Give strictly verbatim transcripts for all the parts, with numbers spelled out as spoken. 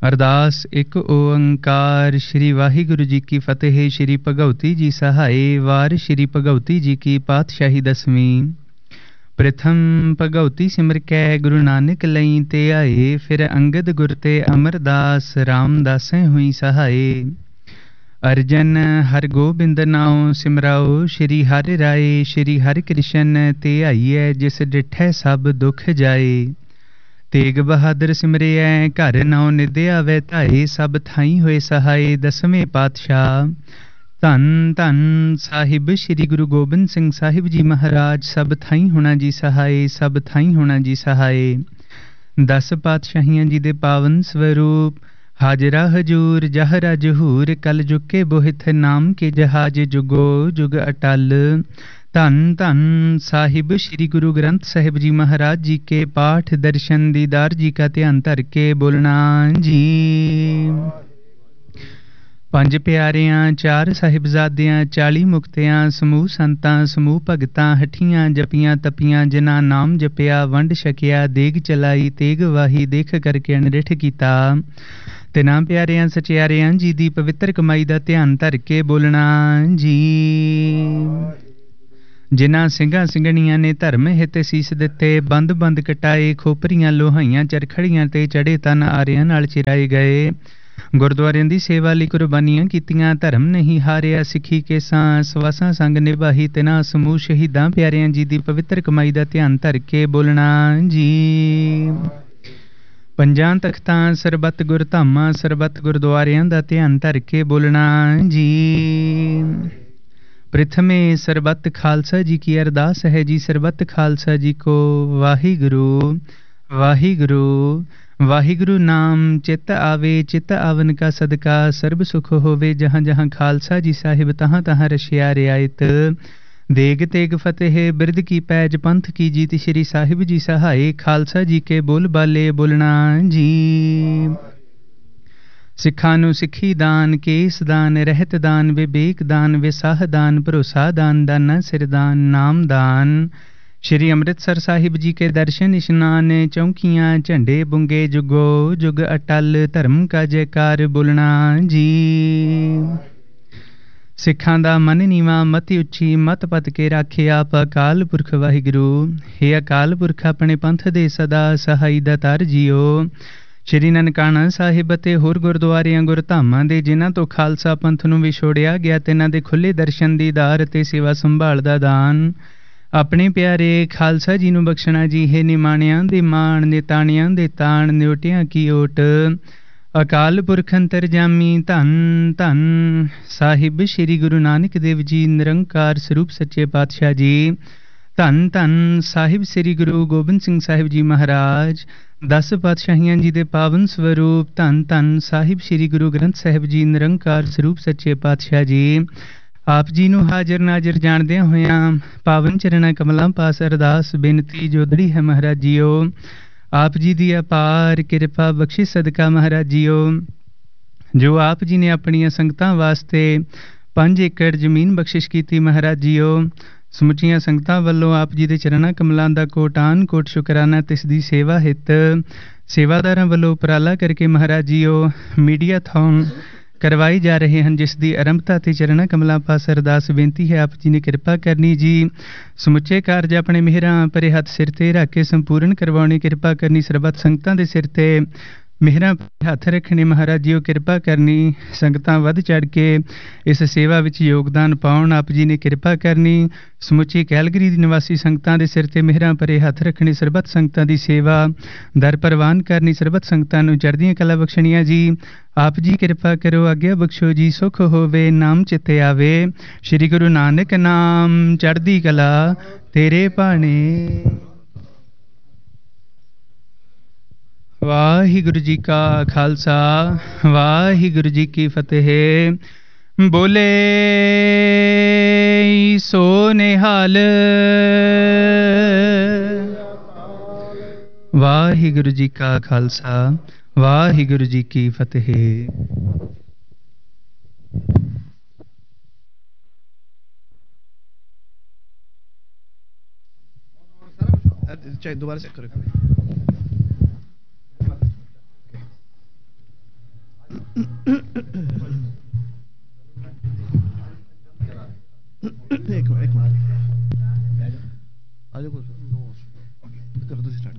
अरदास एक ओंकार। श्री वाहिगुरु जी की फतेह। श्री भगवती जी सहाय। वार श्री भगवती जी की पातशाही दसवीं। प्रथम भगवती सिमर कै गुरु नानक लई ते आए। फिर अंगद गुर ते अमरदास रामदासें हुई सहाय। अर्जन हर गोबिंद नाउ सिमराओ। श्री हरि राय श्री हरि कृष्ण ते आइए। जिस डिठै सब दुख जाए। तेग बहादुर सिमरिया घर नाउ निधि आवे धाए। सब थाई होए सहाय। दसवें पातशाह धन धन साहिब श्री गुरु गोबिंद सिंह साहिब जी महाराज। सब थाई होना जी सहाय। सब थाई होना जी सहाय। दस पातशाहियां जी दे पावन स्वरूप। हाजरा हजूर जहरा जहूर। कल जुके बोहिथ नाम के जहाज। जुगो जुग अटल। धन धन साहिब श्री गुरु ग्रंथ साहिब जी महाराज जी के पाठ दर्शन दीदार जी का ध्यान धर के बोलना जी। पंज प्यारियां चार साहिबजादियां चाली मुक्तियां समूह संतां समूह भगतां हठियां जपियां तपियां जिन्हां नाम जपिया वंड छकिया देग चलाई तेग वाही देख करके अनरिठ कीता। तिन्हां प्यारियां सचियारियां जी दी पवित्र कमाई दा ध्यान धर के बोलना जी। जिन्हां ਸਿੰਘਾਂ ਸਿੰਘਣੀਆਂ ने धर्म हित सीस दिते बंद बंद कटाए खोपरियां लोहाइयां चरखड़ियां ते चढ़े तन आरियां नाल चिराए गए। गुरुद्वारिਆਂ ਦੀ ਸੇਵਾ ਲਈ ਕੁਰਬਾਨੀਆਂ ਕੀਤੀਆਂ ਧਰਮ ਨਹੀਂ ਹਾਰਿਆ ਸਿੱਖੀ ਕੇ ਸਾਂ ਸਵਾਸਾਂ ਸੰਗ ਨਿਭਾਈ। ਤਿਨਾਂ ਸਮੂਹ ਸ਼ਹੀਦਾਂ ਪਿਆਰਿਆਂ ਜੀ ਦੀ ਪਵਿੱਤਰ ਕਮਾਈ ਦਾ ਧਿਆਨ ਧਰ ਕੇ ਬੋਲਣਾ ਜੀ। ਪੰਜਾਂ ਤਖਤਾਂ ਸਰਬੱਤ ਗੁਰਧਾਮਾਂ ਸਰਬੱਤ ਗੁਰਦੁਆਰਿਆਂ ਦਾ ਧਿਆਨ ਧਰ ਕੇ ਬੋਲਣਾ ਜੀ। प्रथमे सरबत खालसा जी की अरदास है जी। सरबत खालसा जी को वाहिगुरु वाहिगुरु वाहिगुरु नाम चित आवे। चित आवन का सदका सर्ब सुख होवे। जहाँ जहाँ खालसा जी साहिब तहाँ तहाँ रशिया रियायत। देग तेग फतेह बिरद की पैज पंथ की जीत। श्री साहिब जी सहाय खालसा जी के बोल बाले बोलना जी। सिखां नूं सिखी दान केस दान रहत दान विवेक दान विसाह दान भरोसा दान दाना सिर दान नाम दान। श्री अमृतसर साहिब जी के दर्शन इशनान चौकियां झंडे बुंगे जुगो जुग अटल। धर्म का जयकार बोलना जी। सिखां दा मन नीवा मति उच्ची मत पत के राखे आप अकाल पुरख वाहिगुरु। हे अकाल पुरख अपने पंथ दे सदा सहाई दातार जियो। श्री ननकाना साहिब ਅਤੇ ਹੋਰ ਗੁਰਦੁਆਰਿਆਂ ਗੁਰਧਾਮਾਂ ਦੇ ਜਿਨ੍ਹਾਂ ਤੋਂ ਖਾਲਸਾ ਪੰਥ ਨੂੰ ਵਿਛੋੜਿਆ ਗਿਆ ਤਿਨਾਂ ਦੇ ਖੁੱਲੇ ਦਰਸ਼ਨ ਦੀਦਾਰ ਅਤੇ ਸੇਵਾ ਸੰਭਾਲ ਦਾ ਦਾਨ ਆਪਣੇ ਪਿਆਰੇ ਖਾਲਸਾ ਜੀ ਨੂੰ ਬਖਸ਼ਣਾ ਜੀ। ਹੈ ਨਿਮਾਣਿਆਂ ਦੇ ਮਾਣ ਨਿਤਾਣਿਆਂ ਦੇ ਤਾਣ ਨਿਉਟਿਆਂ ਕੀ ਓਟ। ਅਕਾਲ ਪੁਰਖ ਅੰਤਰਜਾਮੀ ਧੰਨ ਧੰਨ ਸਾਹਿਬ ਸ਼੍ਰੀ ਗੁਰੂ ਨਾਨਕ ਦੇਵ ਜੀ ਨਿਰੰਕਾਰ ਸਰੂਪ ਸੱਚੇ ਪਾਤਸ਼ਾਹ ਜੀ। ਧੰਨ ਧੰਨ ਸਾਹਿਬ ਸ੍ਰੀ ਗੁਰੂ ਗੋਬਿੰਦ ਸਿੰਘ ਸਾਹਿਬ ਜੀ ਮਹਾਰਾਜ। दस पातशाहियां जी दे पावन स्वरूप धन धन साहिब श्री गुरु ग्रंथ साहिब जी निरंकार स्वरूप सच्चे पातशाह जी। आप जी नूं हाजर नाजर जाणदियां होइयां पावन चरणां कमलां पास अरदास बेनती जोदड़ी है महाराज जीओ। आप जी दी अपार किरपा बख्शिश सदका महाराज जीओ। जो आप जी ने अपनियां संगतां वास्ते पंज एकड़ जमीन बख्शिश कीती महाराज जीओ। ਸਮੁੱਚੀਆਂ ਸੰਗਤਾਂ ਵੱਲੋਂ ਆਪ ਜੀ ਦੇ ਚਰਨਾਂ ਕਮਲਾਂ ਦਾ ਕੋਟਾਨ ਕੋਟ ਸ਼ੁਕਰਾਨਾ। ਤਿਸ ਦੀ ਸੇਵਾ ਹਿੱਤ ਸੇਵਾਦਾਰਾਂ ਵੱਲੋਂ ਉਪਰਾਲਾ ਕਰਕੇ ਮਹਾਰਾਜ ਜੀਓ ਮੀਡੀਆ ਥੌਨ ਕਰਵਾਈ ਜਾ ਰਹੇ ਹਨ ਜਿਸ ਦੀ ਆਰੰਭਤਾ ਤੇ ਚਰਨਾਂ ਕਮਲਾਂ ਪਾਸ ਅਰਦਾਸ ਬੇਨਤੀ ਹੈ ਆਪ ਜੀ ਨੇ ਕਿਰਪਾ ਕਰਨੀ ਜੀ। ਸਮੁੱਚੇ ਕਾਰਜ ਆਪਣੇ ਮਿਹਰਾਂ ਭਰੇ ਹੱਥ ਸਿਰ ਤੇ ਰੱਖ ਕੇ ਸੰਪੂਰਨ ਕਰਵਾਉਣੀ ਕਿਰਪਾ ਕਰਨੀ। ਸਰਬੱਤ ਸੰਗਤਾਂ ਦੇ ਸਿਰ ਤੇ ਮਿਹਰਾਂ ਹੱਥ ਰੱਖਣੇ ਮਹਾਰਾਜ ਜੀਓ ਕਿਰਪਾ ਕਰਨੀ। ਸੰਗਤਾਂ ਵੱਧ ਚੜ ਕੇ ਇਸ ਸੇਵਾ ਵਿੱਚ ਯੋਗਦਾਨ ਪਾਉਣ ਆਪ ਜੀ ਨੇ ਕਿਰਪਾ ਕਰਨੀ। ਸਮੁੱਚੀ ਕੈਲਗਰੀ ਦੀ ਨਿਵਾਸੀ ਸੰਗਤਾਂ ਦੇ ਸਿਰ ਤੇ ਮਿਹਰਾਂ ਭਰੇ ਹੱਥ ਰੱਖਣੇ। ਸਰਬੱਤ ਸੰਗਤਾਂ ਦੀ ਸੇਵਾ ਦਰ ਪ੍ਰਵਾਨ ਕਰਨੀ। ਸਰਬੱਤ ਸੰਗਤਾਂ ਨੂੰ ਚੜ੍ਹਦੀਆਂ ਕਲਾ ਬਖਸ਼ਣੀਆਂ ਜੀ। ਆਪ ਜੀ ਕਿਰਪਾ ਕਰੋ ਆਗਿਆ ਬਖਸ਼ੋ ਜੀ ਸੁਖ ਹੋਵੇ ਨਾਮ ਚਿੱਤੇ ਆਵੇ। ਸ਼੍ਰੀ ਗੁਰੂ ਨਾਨਕ ਨਾਮ ਚੜ੍ਹਦੀ ਕਲਾ ਤੇਰੇ ਭਾਣੇ। ਵਾਹਿਗੁਰੂ ਜੀ ਕਾ ਖਾਲਸਾ ਵਾਹਿਗੁਰੂ ਜੀ ਕੀ ਫਤਿਹ। ਬੋਲੇ ਸੋ ਨਿਹਾਲ। ਵਾਹਿਗੁਰੂ ਜੀ ਕਾ ਖਾਲਸਾ ਵਾਹਿਗੁਰੂ ਜੀ ਕੀ ਫਤਿਹ। दोबारा चेक करो। एक मिनट एक मिनट आ जाओ कर दो स्टार्ट।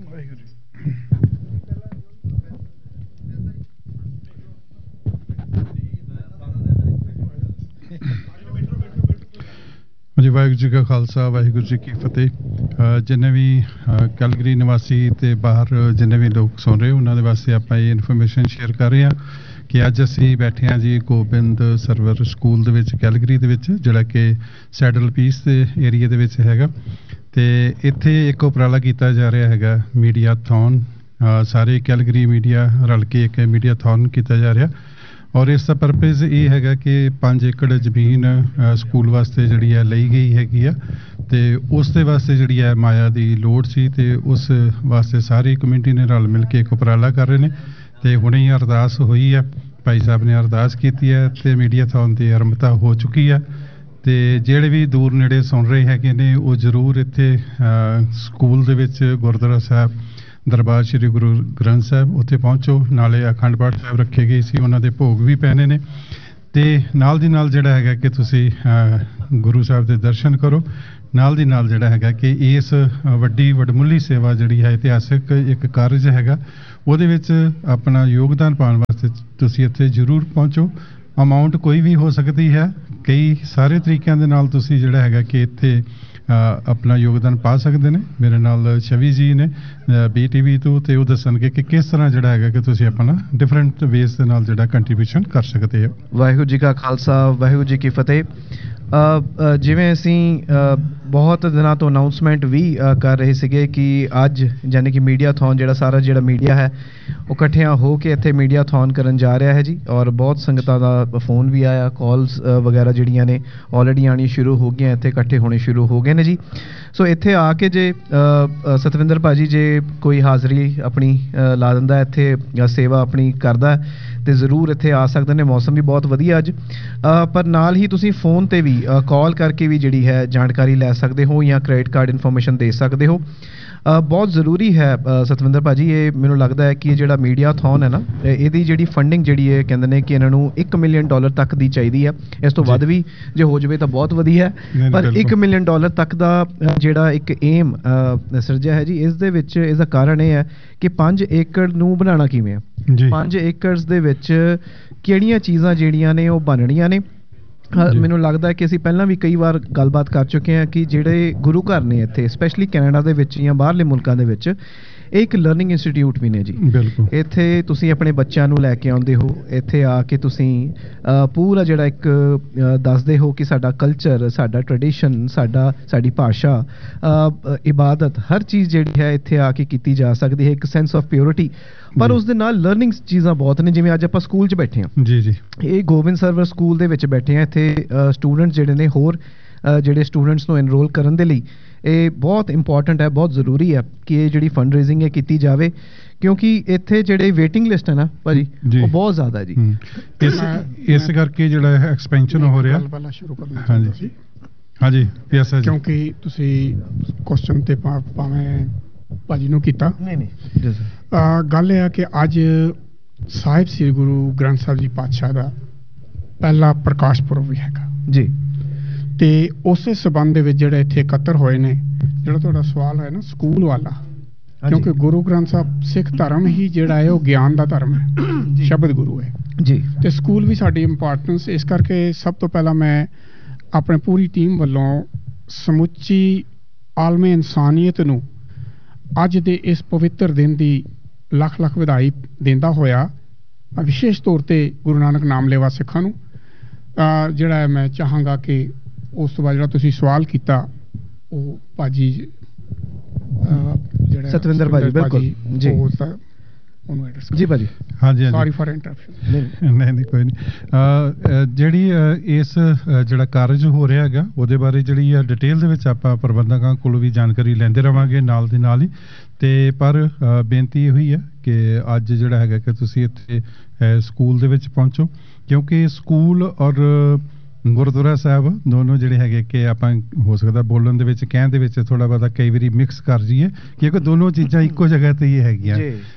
जी वाहिगुरू जी का खालसा वाहिगुरू जी की फतेह। जिन्ने भी कैलगरी निवासी ते बाहर जिन्ने भी लोग सुन रहे उन्होंने वास्ते आप ये इन्फॉर्मेशन शेयर कर रहे हैं कि अज असी बैठे हैं जी गोबिंद सरवर स्कूल दे विच कैलगरी दे विच जिहड़ा कि सैडल पीस दे एरिया दे विच हैगा ते इत्थे एक उपराला कीता जा रहा हैगा मीडिया थॉन। सारे कैलगरी मीडिया रल के एक मीडिया थॉन कीता जा रहा और इसका परपज़ ये हैगा कि पाँच एकड़ जमीन स्कूल वास्ते जिहड़ी है लई गई हैगी आ ते उस दे वास्ते जिहड़ी है माया दी लोड़ सी ते उस वास्ते सारी कम्यूनिटी ने रल मिल के एक उपराला कर रहे हैं ते हुणे ही अरदास हुई है भाई साहब ने अरदास की है ते मीडिया थॉन की आरंभता हो चुकी है ते ਜਿਹੜੇ भी दूर नेड़े सुन रहे हैगे ने वो जरूर इत्थे स्कूल दे विच गुरुद्वारा साहब दरबार श्री गुरु ग्रंथ साहब उत्थे पहुंचो। नाले अखंड पाठ साहब रखे गए सी उन्हां दे भोग भी पैने ने ते नाल दी नाल जिहड़ा हैगा कि तुसी गुरु साहब दे दर्शन करो। नाल दी नाल जिहड़ा हैगा कि इस वड्डी वडमुੱਲੀ सेवा जिहड़ी है इतिहासक एक कारज हैगा ਉਹਦੇ ਵਿੱਚ ਆਪਣਾ ਯੋਗਦਾਨ ਪਾਉਣ ਵਾਸਤੇ ਤੁਸੀਂ ਇੱਥੇ ਜ਼ਰੂਰ ਪਹੁੰਚੋ। ਅਮਾਉਂਟ ਕੋਈ ਵੀ ਹੋ ਸਕਦੀ ਹੈ, ਕਈ ਸਾਰੇ ਤਰੀਕਿਆਂ ਦੇ ਨਾਲ ਤੁਸੀਂ ਜਿਹੜਾ ਹੈਗਾ ਕਿ ਇੱਥੇ ਆਪਣਾ ਯੋਗਦਾਨ ਪਾ ਸਕਦੇ ਨੇ। ਮੇਰੇ ਨਾਲ ਛਵੀ ਜੀ ਨੇ ਬੀ ਟੀ ਵੀ ਤੋਂ ਤੇ ਉਹ ਦੱਸਣਗੇ ਕਿ ਕਿਸ ਤਰ੍ਹਾਂ ਜਿਹੜਾ ਹੈਗਾ ਕਿ ਤੁਸੀਂ ਆਪਣਾ ਡਿਫਰੈਂਟ ਵੇਜ਼ ਦੇ ਨਾਲ ਜਿਹੜਾ ਕੰਟਰੀਬਿਊਸ਼ਨ ਕਰ ਸਕਦੇ ਹੋ। ਵਾਹਿਗੁਰੂ ਜੀ ਕਾ ਖਾਲਸਾ ਵਾਹਿਗੁਰੂ ਜੀ ਕੀ ਫਤਿਹ। ਜਿਵੇਂ ਅਸੀਂ ਬਹੁਤ ਦਿਨਾਂ ਤੋਂ ਅਨਾਉਂਸਮੈਂਟ ਵੀ ਕਰ ਰਹੇ ਸੀਗੇ ਕਿ ਅੱਜ ਯਾਨੀ ਕਿ ਮੀਡੀਆ ਥੌਨ ਜਿਹੜਾ ਸਾਰਾ ਜਿਹੜਾ ਮੀਡੀਆ ਹੈ ਉਹ ਇਕੱਠਿਆਂ ਹੋ ਕੇ ਇੱਥੇ ਮੀਡੀਆ ਥੌਨ ਕਰਨ ਜਾ ਰਿਹਾ ਹੈ ਜੀ। ਔਰ ਬਹੁਤ ਸੰਗਤਾਂ ਦਾ ਫੋਨ ਵੀ ਆਇਆ, ਕਾਲਸ ਵਗੈਰਾ ਜਿਹੜੀਆਂ ਨੇ ਆਲਰੇਡੀ ਆਉਣੀ ਸ਼ੁਰੂ ਹੋ ਗਈਆਂ, ਇੱਥੇ ਇਕੱਠੇ ਹੋਣੇ ਸ਼ੁਰੂ ਹੋ ਗਏ ਨੇ ਜੀ। ਸੋ ਇੱਥੇ ਆ ਕੇ ਜੇ ਸਤਵਿੰਦਰ ਭਾਜੀ ਜੇ ਕੋਈ ਹਾਜ਼ਰੀ ਆਪਣੀ ਲਾ ਦਿੰਦਾ ਇੱਥੇ ਸੇਵਾ ਆਪਣੀ ਕਰਦਾ ਤੇ ਜ਼ਰੂਰ ਇੱਥੇ ਆ ਸਕਦੇ ਨੇ। ਮੌਸਮ ਵੀ ਬਹੁਤ ਵਧੀਆ ਅੱਜ, ਪਰ ਨਾਲ ਹੀ ਤੁਸੀਂ ਫੋਨ ਤੇ ਵੀ ਕਾਲ ਕਰਕੇ ਵੀ ਜਿਹੜੀ ਹੈ ਜਾਣਕਾਰੀ ਲੈ ਸਕਦੇ ਹੋ ਜਾਂ ਕ੍ਰੈਡਿਟ ਕਾਰਡ ਇਨਫੋਰਮੇਸ਼ਨ ਦੇ ਸਕਦੇ ਹੋ। ਬਹੁਤ ਜ਼ਰੂਰੀ ਹੈ ਸਤਵਿੰਦਰ ਭਾਜੀ, ਇਹ ਮੈਨੂੰ ਲੱਗਦਾ ਹੈ ਕਿ ਇਹ ਜਿਹੜਾ ਮੀਡੀਆ ਥੌਨ ਹੈ ਨਾ ਇਹਦੀ ਜਿਹੜੀ ਫੰਡਿੰਗ ਜਿਹੜੀ ਹੈ ਕਹਿੰਦੇ ਨੇ ਕਿ ਇਹਨਾਂ ਨੂੰ ਇੱਕ ਮਿਲੀਅਨ ਡਾਲਰ ਤੱਕ ਦੀ ਚਾਹੀਦੀ ਹੈ। ਇਸ ਤੋਂ ਵੱਧ ਵੀ ਜੇ ਹੋ ਜਾਵੇ ਤਾਂ ਬਹੁਤ ਵਧੀਆ, ਪਰ ਇੱਕ ਮਿਲੀਅਨ ਡਾਲਰ ਤੱਕ ਦਾ ਜਿਹੜਾ ਇੱਕ ਏਮ ਸਿਰਜਿਆ ਹੈ ਜੀ। ਇਸ ਦੇ ਵਿੱਚ ਇਸ ਦਾ ਕਾਰਨ ਇਹ ਹੈ ਕਿ ਪੰਜ ਏਕੜ ਨੂੰ ਬਣਾਉਣਾ ਕਿਵੇਂ ਆ, ਪੰਜ ਏਕੜਸ ਦੇ ਵਿੱਚ ਕਿਹੜੀਆਂ ਚੀਜ਼ਾਂ ਜਿਹੜੀਆਂ ਨੇ ਉਹ ਬਣਨੀਆਂ ਨੇ। ਮੈਨੂੰ ਲੱਗਦਾ ਹੈ ਕਿ ਅਸੀਂ ਪਹਿਲਾਂ ਵੀ ਕਈ ਵਾਰ ਗੱਲਬਾਤ ਕਰ ਚੁੱਕੇ ਹਾਂ ਕਿ ਜਿਹੜੇ ਗੁਰੂ ਘਰ ਨੇ ਇੱਥੇ ਸਪੈਸ਼ਲੀ ਕੈਨੇਡਾ ਦੇ ਵਿੱਚ ਜਾਂ ਬਾਹਰਲੇ ਮੁਲਕਾਂ ਦੇ ਵਿੱਚ ਇਹ ਇੱਕ ਲਰਨਿੰਗ ਇੰਸਟੀਟਿਊਟ ਵੀ ਨੇ ਜੀ। ਇੱਥੇ ਤੁਸੀਂ ਆਪਣੇ ਬੱਚਿਆਂ ਨੂੰ ਲੈ ਕੇ ਆਉਂਦੇ ਹੋ, ਇੱਥੇ ਆ ਕੇ ਤੁਸੀਂ ਪੂਰਾ ਜਿਹੜਾ ਇੱਕ ਦੱਸਦੇ ਹੋ ਕਿ ਸਾਡਾ ਕਲਚਰ, ਸਾਡਾ ਟ੍ਰੈਡੀਸ਼ਨ, ਸਾਡਾ ਸਾਡੀ ਭਾਸ਼ਾ, ਇਬਾਦਤ, ਹਰ ਚੀਜ਼ ਜਿਹੜੀ ਹੈ ਇੱਥੇ ਆ ਕੇ ਕੀਤੀ ਜਾ ਸਕਦੀ ਹੈ। ਇੱਕ ਸੈਂਸ ਆਫ ਪਿਓਰਿਟੀ, ਪਰ ਉਸ ਦੇ ਨਾਲ ਲਰਨਿੰਗ ਚੀਜ਼ਾਂ ਬਹੁਤ ਨੇ। ਜਿਵੇਂ ਅੱਜ ਆਪਾਂ ਸਕੂਲ 'ਚ ਬੈਠੇ ਹਾਂ ਜੀ ਜੀ ਇਹ ਗੋਬਿੰਦ ਸਰਵਰ ਸਕੂਲ ਦੇ ਵਿੱਚ ਬੈਠੇ ਹਾਂ। ਇੱਥੇ ਸਟੂਡੈਂਟ ਜਿਹੜੇ ਨੇ ਹੋਰ ਜਿਹੜੇ ਸਟੂਡੈਂਟਸ ਨੂੰ ਐਨਰੋਲ ਕਰਨ ਦੇ ਲਈ ਇਹ ਬਹੁਤ ਇੰਪੋਰਟੈਂਟ ਹੈ, ਬਹੁਤ ਜ਼ਰੂਰੀ ਹੈ ਕਿ ਇਹ ਜਿਹੜੀ ਫੰਡ ਰੇਜ਼ਿੰਗ ਹੈ ਕੀਤੀ ਜਾਵੇ, ਕਿਉਂਕਿ ਇੱਥੇ ਜਿਹੜੇ ਵੇਟਿੰਗ ਲਿਸਟ ਹੈ ਨਾ ਭਾਜੀ ਉਹ ਬਹੁਤ ਜ਼ਿਆਦਾ ਹੈ ਜੀ। ਇਸ ਇਸ ਕਰਕੇ ਜਿਹੜਾ ਐਕਸਪੈਂਸ਼ਨ ਹੋ ਰਿਹਾ। ਹਾਂਜੀ ਹਾਂਜੀ ਪਿਆਸਾ ਜੀ, ਕਿਉਂਕਿ ਤੁਸੀਂ ਕੁਐਸਚਨ ਤੇ ਭਾਵੇਂ ਭਾਜੀ ਨੂੰ ਕੀਤਾ ਨਹੀਂ ਨਹੀਂ ਗੱਲ ਇਹ ਆ ਕਿ ਅੱਜ ਸਾਹਿਬ ਸ੍ਰੀ ਗੁਰੂ ਗ੍ਰੰਥ ਸਾਹਿਬ ਜੀ ਪਾਤਸ਼ਾਹ ਦਾ ਪਹਿਲਾ ਪ੍ਰਕਾਸ਼ ਪੁਰਬ ਵੀ ਹੈਗਾ ਜੀ। ਤੇ ਉਸੇ ਸਬੰਧ ਦੇ ਵਿੱਚ ਜਿਹੜੇ ਇੱਥੇ ਇਕੱਤਰ ਹੋਏ ਨੇ, ਜਿਹੜਾ ਤੁਹਾਡਾ ਸਵਾਲ ਹੈ ਨਾ ਸਕੂਲ ਵਾਲਾ, ਕਿਉਂਕਿ ਗੁਰੂ ਗ੍ਰੰਥ ਸਾਹਿਬ ਸਿੱਖ ਧਰਮ ਹੀ ਜਿਹੜਾ ਹੈ ਉਹ ਗਿਆਨ ਦਾ ਧਰਮ ਹੈ, ਸ਼ਬਦ ਗੁਰੂ ਹੈ ਜੀ। ਤੇ ਸਕੂਲ ਵੀ ਸਾਡੀ ਇੰਪੋਰਟੈਂਸ ਇਸ ਕਰਕੇ ਸਭ ਤੋਂ ਪਹਿਲਾਂ ਮੈਂ ਆਪਣੀ ਪੂਰੀ ਟੀਮ ਵੱਲੋਂ ਸਮੁੱਚੀ ਆਲਮੇ ਇਨਸਾਨੀਅਤ ਨੂੰ ਅੱਜ ਦੇ ਇਸ ਪਵਿੱਤਰ ਦਿਨ ਦੀ ਲੱਖ ਲੱਖ ਵਧਾਈ ਦਿੰਦਾ ਹੋਇਆ ਵਿਸ਼ੇਸ਼ ਤੌਰ ਤੇ ਗੁਰੂ ਨਾਨਕ ਨਾਮ ਲੇਵਾ ਸਿੱਖਾਂ ਨੂੰ ਜਿਹੜਾ ਹੈ ਮੈਂ ਚਾਹਾਂਗਾ ਕਿ ਉਸ ਤੋਂ ਬਾਅਦ ਜਿਹੜਾ ਤੁਸੀਂ ਸਵਾਲ ਕੀਤਾ ਉਹ ਭਾਜੀ ਜਿਹੜਾ ਸਤਵਿੰਦਰ ਭਾਜੀ ਬਿਲਕੁਲ ਜੀ ਉਹਨੂੰ ਐਡਰੈਸ ਜੀ ਭਾਜੀ। ਹਾਂਜੀ ਹਾਂਜੀ ਸੌਰੀ ਫॉर ਇੰਟਰਪਸ਼ਨ। ਨਹੀਂ ਨਹੀਂ ਕੋਈ ਨਹੀਂ। ਜਿਹੜੀ ਇਸ ਜਿਹੜਾ ਕਾਰਜ ਹੋ ਰਿਹਾ ਹੈਗਾ ਉਹਦੇ ਬਾਰੇ ਜਿਹੜੀ ਆ ਡਿਟੇਲ ਦੇ ਵਿੱਚ ਆਪਾਂ ਪ੍ਰਬੰਧਕਾਂ ਕੋਲੋਂ ਵੀ ਜਾਣਕਾਰੀ ਲੈਂਦੇ ਰਵਾਂਗੇ ਨਾਲ ਦੀ ਨਾਲ ਹੀ। ਤੇ ਪਰ ਬੇਨਤੀ ਇਹ ਹੋਈ ਹੈ ਕਿ ਅੱਜ ਜਿਹੜਾ ਹੈਗਾ ਕਿ ਤੁਸੀਂ ਇੱਥੇ ਸਕੂਲ ਦੇ ਵਿੱਚ ਪਹੁੰਚੋ, ਕਿਉਂਕਿ ਸਕੂਲ ਔਰ ਗੁਰਦੁਆਰਾ ਸਾਹਿਬ ਦੋਨੋਂ ਜਿਹੜੇ ਹੈਗੇ ਕਿ ਆਪਾਂ ਹੋ ਸਕਦਾ ਬੋਲਣ ਦੇ ਵਿੱਚ ਕਹਿਣ ਦੇ ਵਿੱਚ ਥੋੜਾ ਬਹੁਤਾ ਕਈ ਵਾਰੀ ਮਿਕਸ ਕਰ ਜਾਈਏ, ਕਿਉਂਕਿ ਦੋਨੋਂ ਚੀਜ਼ਾਂ ਇੱਕੋ ਜਗ੍ਹਾ ਤੇ ਹੀ ਹੈਗੀਆਂ।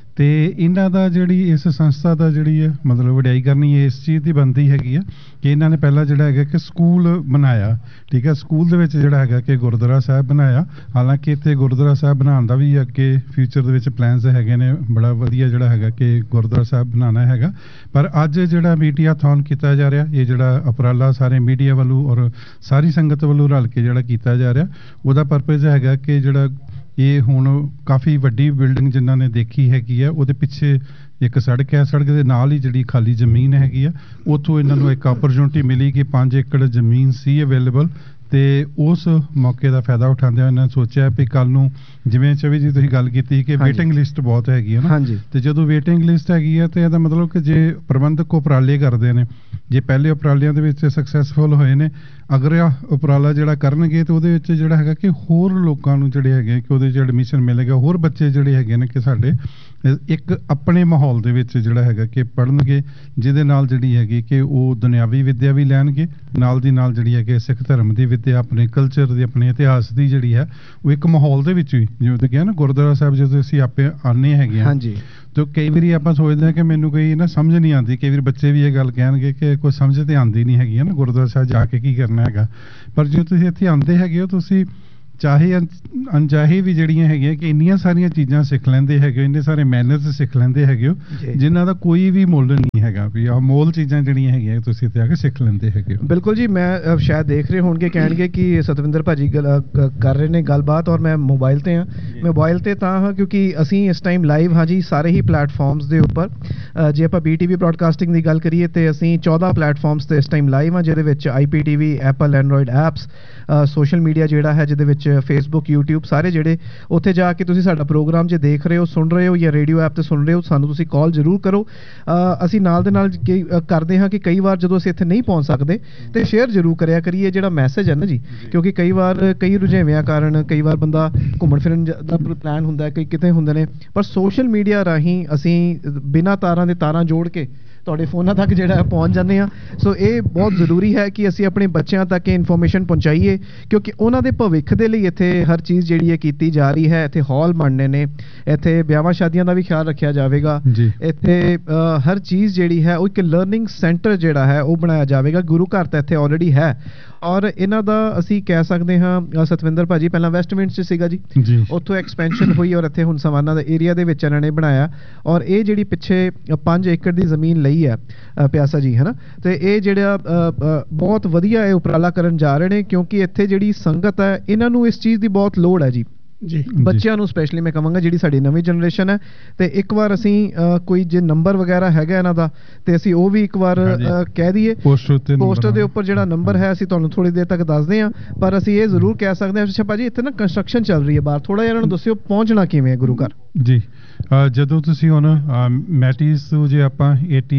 ਤੇ ਇਹਨਾਂ ਦਾ ਜਿਹੜੀ ਇਸ ਸੰਸਥਾ ਦਾ ਜਿਹੜੀ ਹੈ ਮਤਲਬ ਵਡਿਆਈ ਕਰਨੀ ਹੈ ਇਸ ਚੀਜ਼ ਦੀ ਬਣਦੀ ਹੈਗੀ ਆ ਕਿ ਇਹਨਾਂ ਨੇ ਪਹਿਲਾਂ ਜਿਹੜਾ ਹੈਗਾ ਕਿ ਸਕੂਲ ਬਣਾਇਆ, ਠੀਕ ਹੈ, ਸਕੂਲ ਦੇ ਵਿੱਚ ਜਿਹੜਾ ਹੈਗਾ ਕਿ ਗੁਰਦੁਆਰਾ ਸਾਹਿਬ ਬਣਾਇਆ। ਹਾਲਾਂਕਿ ਇੱਥੇ ਗੁਰਦੁਆਰਾ ਸਾਹਿਬ ਬਣਾਉਣ ਦਾ ਵੀ ਅੱਗੇ ਫਿਊਚਰ ਦੇ ਵਿੱਚ ਪਲਾਨਸ ਹੈਗੇ ਨੇ, ਬੜਾ ਵਧੀਆ ਜਿਹੜਾ ਹੈਗਾ ਕਿ ਗੁਰਦੁਆਰਾ ਸਾਹਿਬ ਬਣਾਉਣਾ ਹੈਗਾ। ਪਰ ਅੱਜ ਜਿਹੜਾ ਮੀਡੀਆਥੌਨ ਕੀਤਾ ਜਾ ਰਿਹਾ, ਇਹ ਜਿਹੜਾ ਉਪਰਾਲਾ ਸਾਰੇ ਮੀਡੀਆ ਵੱਲੋਂ ਔਰ ਸਾਰੀ ਸੰਗਤ ਵੱਲੋਂ ਰਲ ਕੇ ਜਿਹੜਾ ਕੀਤਾ ਜਾ ਰਿਹਾ, ਉਹਦਾ ਪਰਪਸ ਹੈਗਾ ਕਿ ਜਿਹੜਾ ਇਹ ਹੁਣ ਕਾਫੀ ਵੱਡੀ ਬਿਲਡਿੰਗ ਜਿਨ੍ਹਾਂ ਨੇ ਦੇਖੀ ਹੈਗੀ ਆ, ਉਹਦੇ ਪਿੱਛੇ ਇੱਕ ਸੜਕ ਹੈ, ਸੜਕ ਦੇ ਨਾਲ ਹੀ ਜਿਹੜੀ ਖਾਲੀ ਜ਼ਮੀਨ ਹੈਗੀ ਆ, ਉੱਥੋਂ ਇਹਨਾਂ ਨੂੰ ਇੱਕ ਓਪਰਚੁਨਿਟੀ ਮਿਲੀ ਕਿ ਪੰਜ ਏਕੜ ਜ਼ਮੀਨ ਸੀ ਅਵੇਲੇਬਲ। ਤੇ ਉਸ ਮੌਕੇ ਦਾ ਫਾਇਦਾ ਉਠਾਉਂਦੇ ਹੋਏ ਇਹਨਾਂ ਨੇ ਸੋਚਿਆ ਵੀ ਕੱਲ ਨੂੰ ਜਿਵੇਂ ਚਵੀ ਜੀ ਤੁਸੀਂ ਗੱਲ ਕੀਤੀ ਕਿ ਵੇਟਿੰਗ ਲਿਸਟ ਬਹੁਤ ਹੈਗੀ ਹੈ ਨਾ, ਤੇ ਜਦੋਂ ਵੇਟਿੰਗ ਲਿਸਟ ਹੈਗੀ ਹੈ ਤੇ ਇਹਦਾ ਮਤਲਬ ਕਿ ਜੇ ਪ੍ਰਬੰਧਕ ਉਪਰਾਲੇ ਕਰਦੇ ਨੇ, ਜੇ ਪਹਿਲੇ ਉਪਰਾਲਿਆਂ ਦੇ ਵਿੱਚ ਸਕਸੈਸਫੁਲ ਹੋਏ ਨੇ, ਅਗਰ ਇਹ ਉਪਰਾਲਾ ਜਿਹੜਾ ਕਰਨਗੇ ਤੇ ਉਹਦੇ ਵਿੱਚ ਜਿਹੜਾ ਹੈਗਾ ਕਿ ਹੋਰ ਲੋਕਾਂ ਨੂੰ ਜਿਹੜੇ ਹੈਗੇ ਕਿ ਉਹਦੇ 'ਚ ਐਡਮਿਸ਼ਨ ਮਿਲੇਗਾ, ਹੋਰ ਬੱਚੇ ਜਿਹੜੇ ਹੈਗੇ ਨੇ ਕਿ ਸਾਡੇ ਇੱਕ ਆਪਣੇ ਮਾਹੌਲ ਦੇ ਵਿੱਚ ਜਿਹੜਾ ਹੈਗਾ ਕਿ ਪੜ੍ਹਨਗੇ, ਜਿਹਦੇ ਨਾਲ ਜਿਹੜੀ ਹੈਗੀ ਕਿ ਉਹ ਦੁਨਿਆਵੀ ਵਿੱਦਿਆ ਵੀ ਲੈਣਗੇ, ਨਾਲ ਦੀ ਨਾਲ ਜਿਹੜੀ ਹੈ ਕਿ ਸਿੱਖ ਧਰਮ ਦੀ ਵਿੱਦਿਆ, ਆਪਣੇ ਕਲਚਰ ਦੀ, ਆਪਣੇ ਇਤਿਹਾਸ ਦੀ ਜਿਹੜੀ ਹੈ ਉਹ ਇੱਕ ਮਾਹੌਲ ਦੇ ਵਿੱਚ ਵੀ, ਜਿਵੇਂ ਤੇ ਕਿਹਾ ਨਾ ਗੁਰਦੁਆਰਾ ਸਾਹਿਬ ਜਦੋਂ ਅਸੀਂ ਆਪੇ ਆਉਂਦੇ ਹੈਗੇ ਹਾਂ ਤੇ ਕਈ ਵਾਰੀ ਆਪਾਂ ਸੋਚਦੇ ਹਾਂ ਕਿ ਮੈਨੂੰ ਕੋਈ ਨਾ ਸਮਝ ਨਹੀਂ ਆਉਂਦੀ, ਕਈ ਵਾਰ ਬੱਚੇ ਵੀ ਇਹ ਗੱਲ ਕਹਿਣਗੇ ਕਿ ਕੋਈ ਸਮਝ ਤੇ ਆਉਂਦੀ ਨਹੀਂ ਹੈਗੀ ਹੈ ਨਾ ਗੁਰਦੁਆਰਾ ਸਾਹਿਬ ਜਾ ਕੇ ਕੀ ਕਰਨਾ ਹੈਗਾ। ਪਰ ਜੇ ਤੁਸੀਂ ਇੱਥੇ ਆਉਂਦੇ ਹੈਗੇ ਹੋ, ਤੁਸੀਂ ਚਾਹੇ ਅਣਚਾਹੇ ਵੀ ਜਿਹੜੀਆਂ ਹੈਗੀਆਂ ਕਿ ਇੰਨੀਆਂ ਸਾਰੀਆਂ ਚੀਜ਼ਾਂ ਸਿੱਖ ਲੈਂਦੇ ਹੈਗੇ ਹੋ, ਇੰਨੇ ਸਾਰੇ ਮੈਨਰਸ ਸਿੱਖ ਲੈਂਦੇ ਹੈਗੇ ਹੋ ਜਿਨ੍ਹਾਂ ਦਾ ਕੋਈ ਵੀ ਮੁੱਲ ਨਹੀਂ ਹੈਗਾ, ਵੀ ਆਹ ਮੋਲ ਚੀਜ਼ਾਂ ਜਿਹੜੀਆਂ ਹੈਗੀਆਂ ਤੁਸੀਂ ਇੱਥੇ ਆ ਕੇ ਸਿੱਖ ਲੈਂਦੇ ਹੈਗੇ ਹੋ। ਬਿਲਕੁਲ ਜੀ, ਮੈਂ ਸ਼ਾਇਦ ਦੇਖ ਰਹੇ ਹੋਣਗੇ, ਕਹਿਣਗੇ ਕਿ ਸਤਵਿੰਦਰ ਭਾਜੀ ਕਰ ਰਹੇ ਨੇ ਗੱਲਬਾਤ ਔਰ ਮੈਂ ਮੋਬਾਈਲ ਤੇ ਹਾਂ। ਮੋਬਾਈਲ ਤੇ ਤਾਂ ਹਾਂ ਕਿਉਂਕਿ ਅਸੀਂ ਇਸ ਟਾਈਮ ਲਾਈਵ ਹਾਂ ਜੀ ਸਾਰੇ ਹੀ ਪਲੇਟਫਾਰਮਸ ਦੇ ਉੱਪਰ। ਜੇ ਆਪਾਂ ਬੀ ਟੀ ਵੀ ਬ੍ਰੌਡਕਾਸਟਿੰਗ ਦੀ ਗੱਲ ਕਰੀਏ ਤੇ ਅਸੀਂ ਚੌਦਾਂ ਪਲੇਟਫਾਰਮਸ ਤੇ ਇਸ ਟਾਈਮ ਲਾਈਵ ਹਾਂ, ਜਿਹਦੇ ਵਿੱਚ ਆਈ P T V, Apple Android apps, social media ਜਿਹੜਾ ਹੈ ਜਿਹਦੇ ਵਿੱਚ ਫੇਸਬੁੱਕ, ਯੂਟਿਊਬ, ਸਾਰੇ ਜਿਹੜੇ ਉੱਥੇ ਜਾ ਕੇ ਤੁਸੀਂ ਸਾਡਾ ਪ੍ਰੋਗਰਾਮ ਜੇ ਦੇਖ ਰਹੇ ਹੋ, ਸੁਣ ਰਹੇ ਹੋ ਜਾਂ ਰੇਡੀਓ ਐਪ ਤੇ ਸੁਣ ਰਹੇ ਹੋ, ਸਾਨੂੰ ਤੁਸੀਂ ਕਾਲ ਜ਼ਰੂਰ ਕਰੋ। ਅਸੀਂ ਨਾਲ ਦੇ ਨਾਲ ਕਰਦੇ ਹਾਂ ਕਿ ਕਈ ਵਾਰ ਜਦੋਂ ਅਸੀਂ ਇੱਥੇ ਨਹੀਂ ਪਹੁੰਚ ਸਕਦੇ ਤੇ ਸ਼ੇਅਰ ਜ਼ਰੂਰ ਕਰਿਆ ਕਰੀਏ ਜਿਹੜਾ ਮੈਸੇਜ ਹੈ ਨਾ ਜੀ, ਕਿਉਂਕਿ ਕਈ ਵਾਰ ਕਈ ਰੁਝੇਵਿਆਂ ਕਾਰਨ ਕਈ ਵਾਰ ਬੰਦਾ ਘੁੰਮਣ ਫਿਰਨ ਦਾ ਪਲਾਨ ਹੁੰਦਾ ਹੈ, ਕਈ ਕਿਤੇ ਹੁੰਦੇ ਨੇ, ਪਰ ਸੋਸ਼ਲ ਮੀਡੀਆ ਰਾਹੀਂ ਅਸੀਂ ਬਿਨਾਂ ਤਾਰਾਂ ਦੇ ਤਾਰਾਂ ਜੋੜ ਕੇ ਤੁਹਾਡੇ ਫੋਨਾਂ ਤੱਕ ਜਿਹੜਾ ਪਹੁੰਚ ਜਾਂਦੇ ਆ। ਸੋ ਇਹ ਬਹੁਤ ਜ਼ਰੂਰੀ ਹੈ ਕਿ ਅਸੀਂ ਆਪਣੇ ਬੱਚਿਆਂ ਤੱਕ ਇਹ ਇਨਫੋਰਮੇਸ਼ਨ ਪਹੁੰਚਾਈਏ, ਕਿਉਂਕਿ ਉਹਨਾਂ ਦੇ ਭਵਿੱਖ ਦੇ ਲਈ ਇੱਥੇ ਹਰ ਚੀਜ਼ ਜਿਹੜੀ ਹੈ ਕੀਤੀ ਜਾ ਰਹੀ ਹੈ। ਇੱਥੇ ਹਾਲ ਬਣਨੇ ਨੇ, ਇੱਥੇ ਵਿਆਹਾਂ ਸ਼ਾਦੀਆਂ ਦਾ ਵੀ ਖਿਆਲ ਰੱਖਿਆ ਜਾਵੇਗਾ, ਇੱਥੇ ਹਰ ਚੀਜ਼ ਜਿਹੜੀ ਹੈ ਉਹ ਇੱਕ ਲਰਨਿੰਗ ਸੈਂਟਰ ਜਿਹੜਾ ਹੈ ਉਹ ਬਣਾਇਆ ਜਾਵੇਗਾ। ਗੁਰੂ ਘਰ ਤਾਂ ਇੱਥੇ ਆਲਰੇਡੀ ਹੈ ਔਰ ਇਹਨਾਂ ਦਾ ਅਸੀਂ ਕਹਿ ਸਕਦੇ ਹਾਂ ਸਤਵਿੰਦਰ ਭਾਜੀ ਪਹਿਲਾਂ ਵੈਸਟਮਿੰਟ 'ਚ ਸੀਗਾ ਜੀ, ਉੱਥੋਂ ਐਕਸਪੈਂਸ਼ਨ ਹੋਈ ਔਰ ਇੱਥੇ ਹੁਣ ਸਵਾਨਾ ਦਾ ਏਰੀਆ ਦੇ ਵਿੱਚ ਇਹਨਾਂ ਨੇ ਬਣਾਇਆ। ਔਰ ਇਹ ਜਿਹੜੀ ਪਿੱਛੇ ਪੰਜ ਏਕੜ ਦੀ ਜ਼ਮੀਨ ਲਈ ਹੈ ਪਿਆਸਾ ਜੀ, ਹੈ ਨਾ, ਤੇ ਇਹ ਜਿਹੜਾ ਬਹੁਤ ਵਧੀਆ ਇਹ ਉਪਰਾਲਾ ਕਰਨ ਜਾ ਰਹੇ ਨੇ, ਕਿਉਂਕਿ ਇੱਥੇ ਜਿਹੜੀ ਸੰਗਤ ਹੈ ਇਹਨਾਂ ਨੂੰ ਇਸ ਚੀਜ਼ ਦੀ ਬਹੁਤ ਲੋੜ ਹੈ ਜੀ ਜੀ, ਬੱਚਿਆਂ ਨੂੰ ਸਪੈਸ਼ਲੀ ਮੈਂ ਕਹਾਂਗਾ ਜਿਹੜੀ ਸਾਡੀ ਨਵੀਂ ਜਨਰੇਸ਼ਨ ਹੈ। ਤੇ ਇੱਕ ਵਾਰ ਅਸੀਂ ਕੋਈ ਜੇ ਨੰਬਰ ਵਗੈਰਾ ਹੈਗਾ ਇਹਨਾਂ ਦਾ ਤੇ ਅਸੀਂ ਉਹ ਵੀ ਇੱਕ ਵਾਰ ਕਹਿ ਦਈਏ, ਪੋਸਟਰ ਦੇ ਉੱਪਰ ਜਿਹੜਾ ਨੰਬਰ ਹੈ ਅਸੀਂ ਤੁਹਾਨੂੰ ਥੋੜੀ ਦੇਰ ਤੱਕ ਦੱਸਦੇ ਹਾਂ, ਪਰ ਅਸੀਂ ਇਹ ਜ਼ਰੂਰ ਕਹਿ ਸਕਦੇ ਹਾਂ ਅੱਛਾ ਭਾਜੀ ਇੱਥੇ ਨਾ ਕੰਸਟਰਕਸ਼ਨ ਚੱਲ ਰਹੀ ਹੈ ਬਾਹਰ, ਥੋੜਾ ਜਿਹਾ ਇਹਨਾਂ ਨੂੰ ਦੱਸਿਓ ਪਹੁੰਚਣਾ ਕਿਵੇਂ ਹੈ ਗੁਰੂ ਘਰ ਜੀ। ਜਦੋਂ ਤੁਸੀਂ ਹੁਣ ਮੈਟੀਜ਼ ਤੋਂ ਜੇ ਆਪਾਂ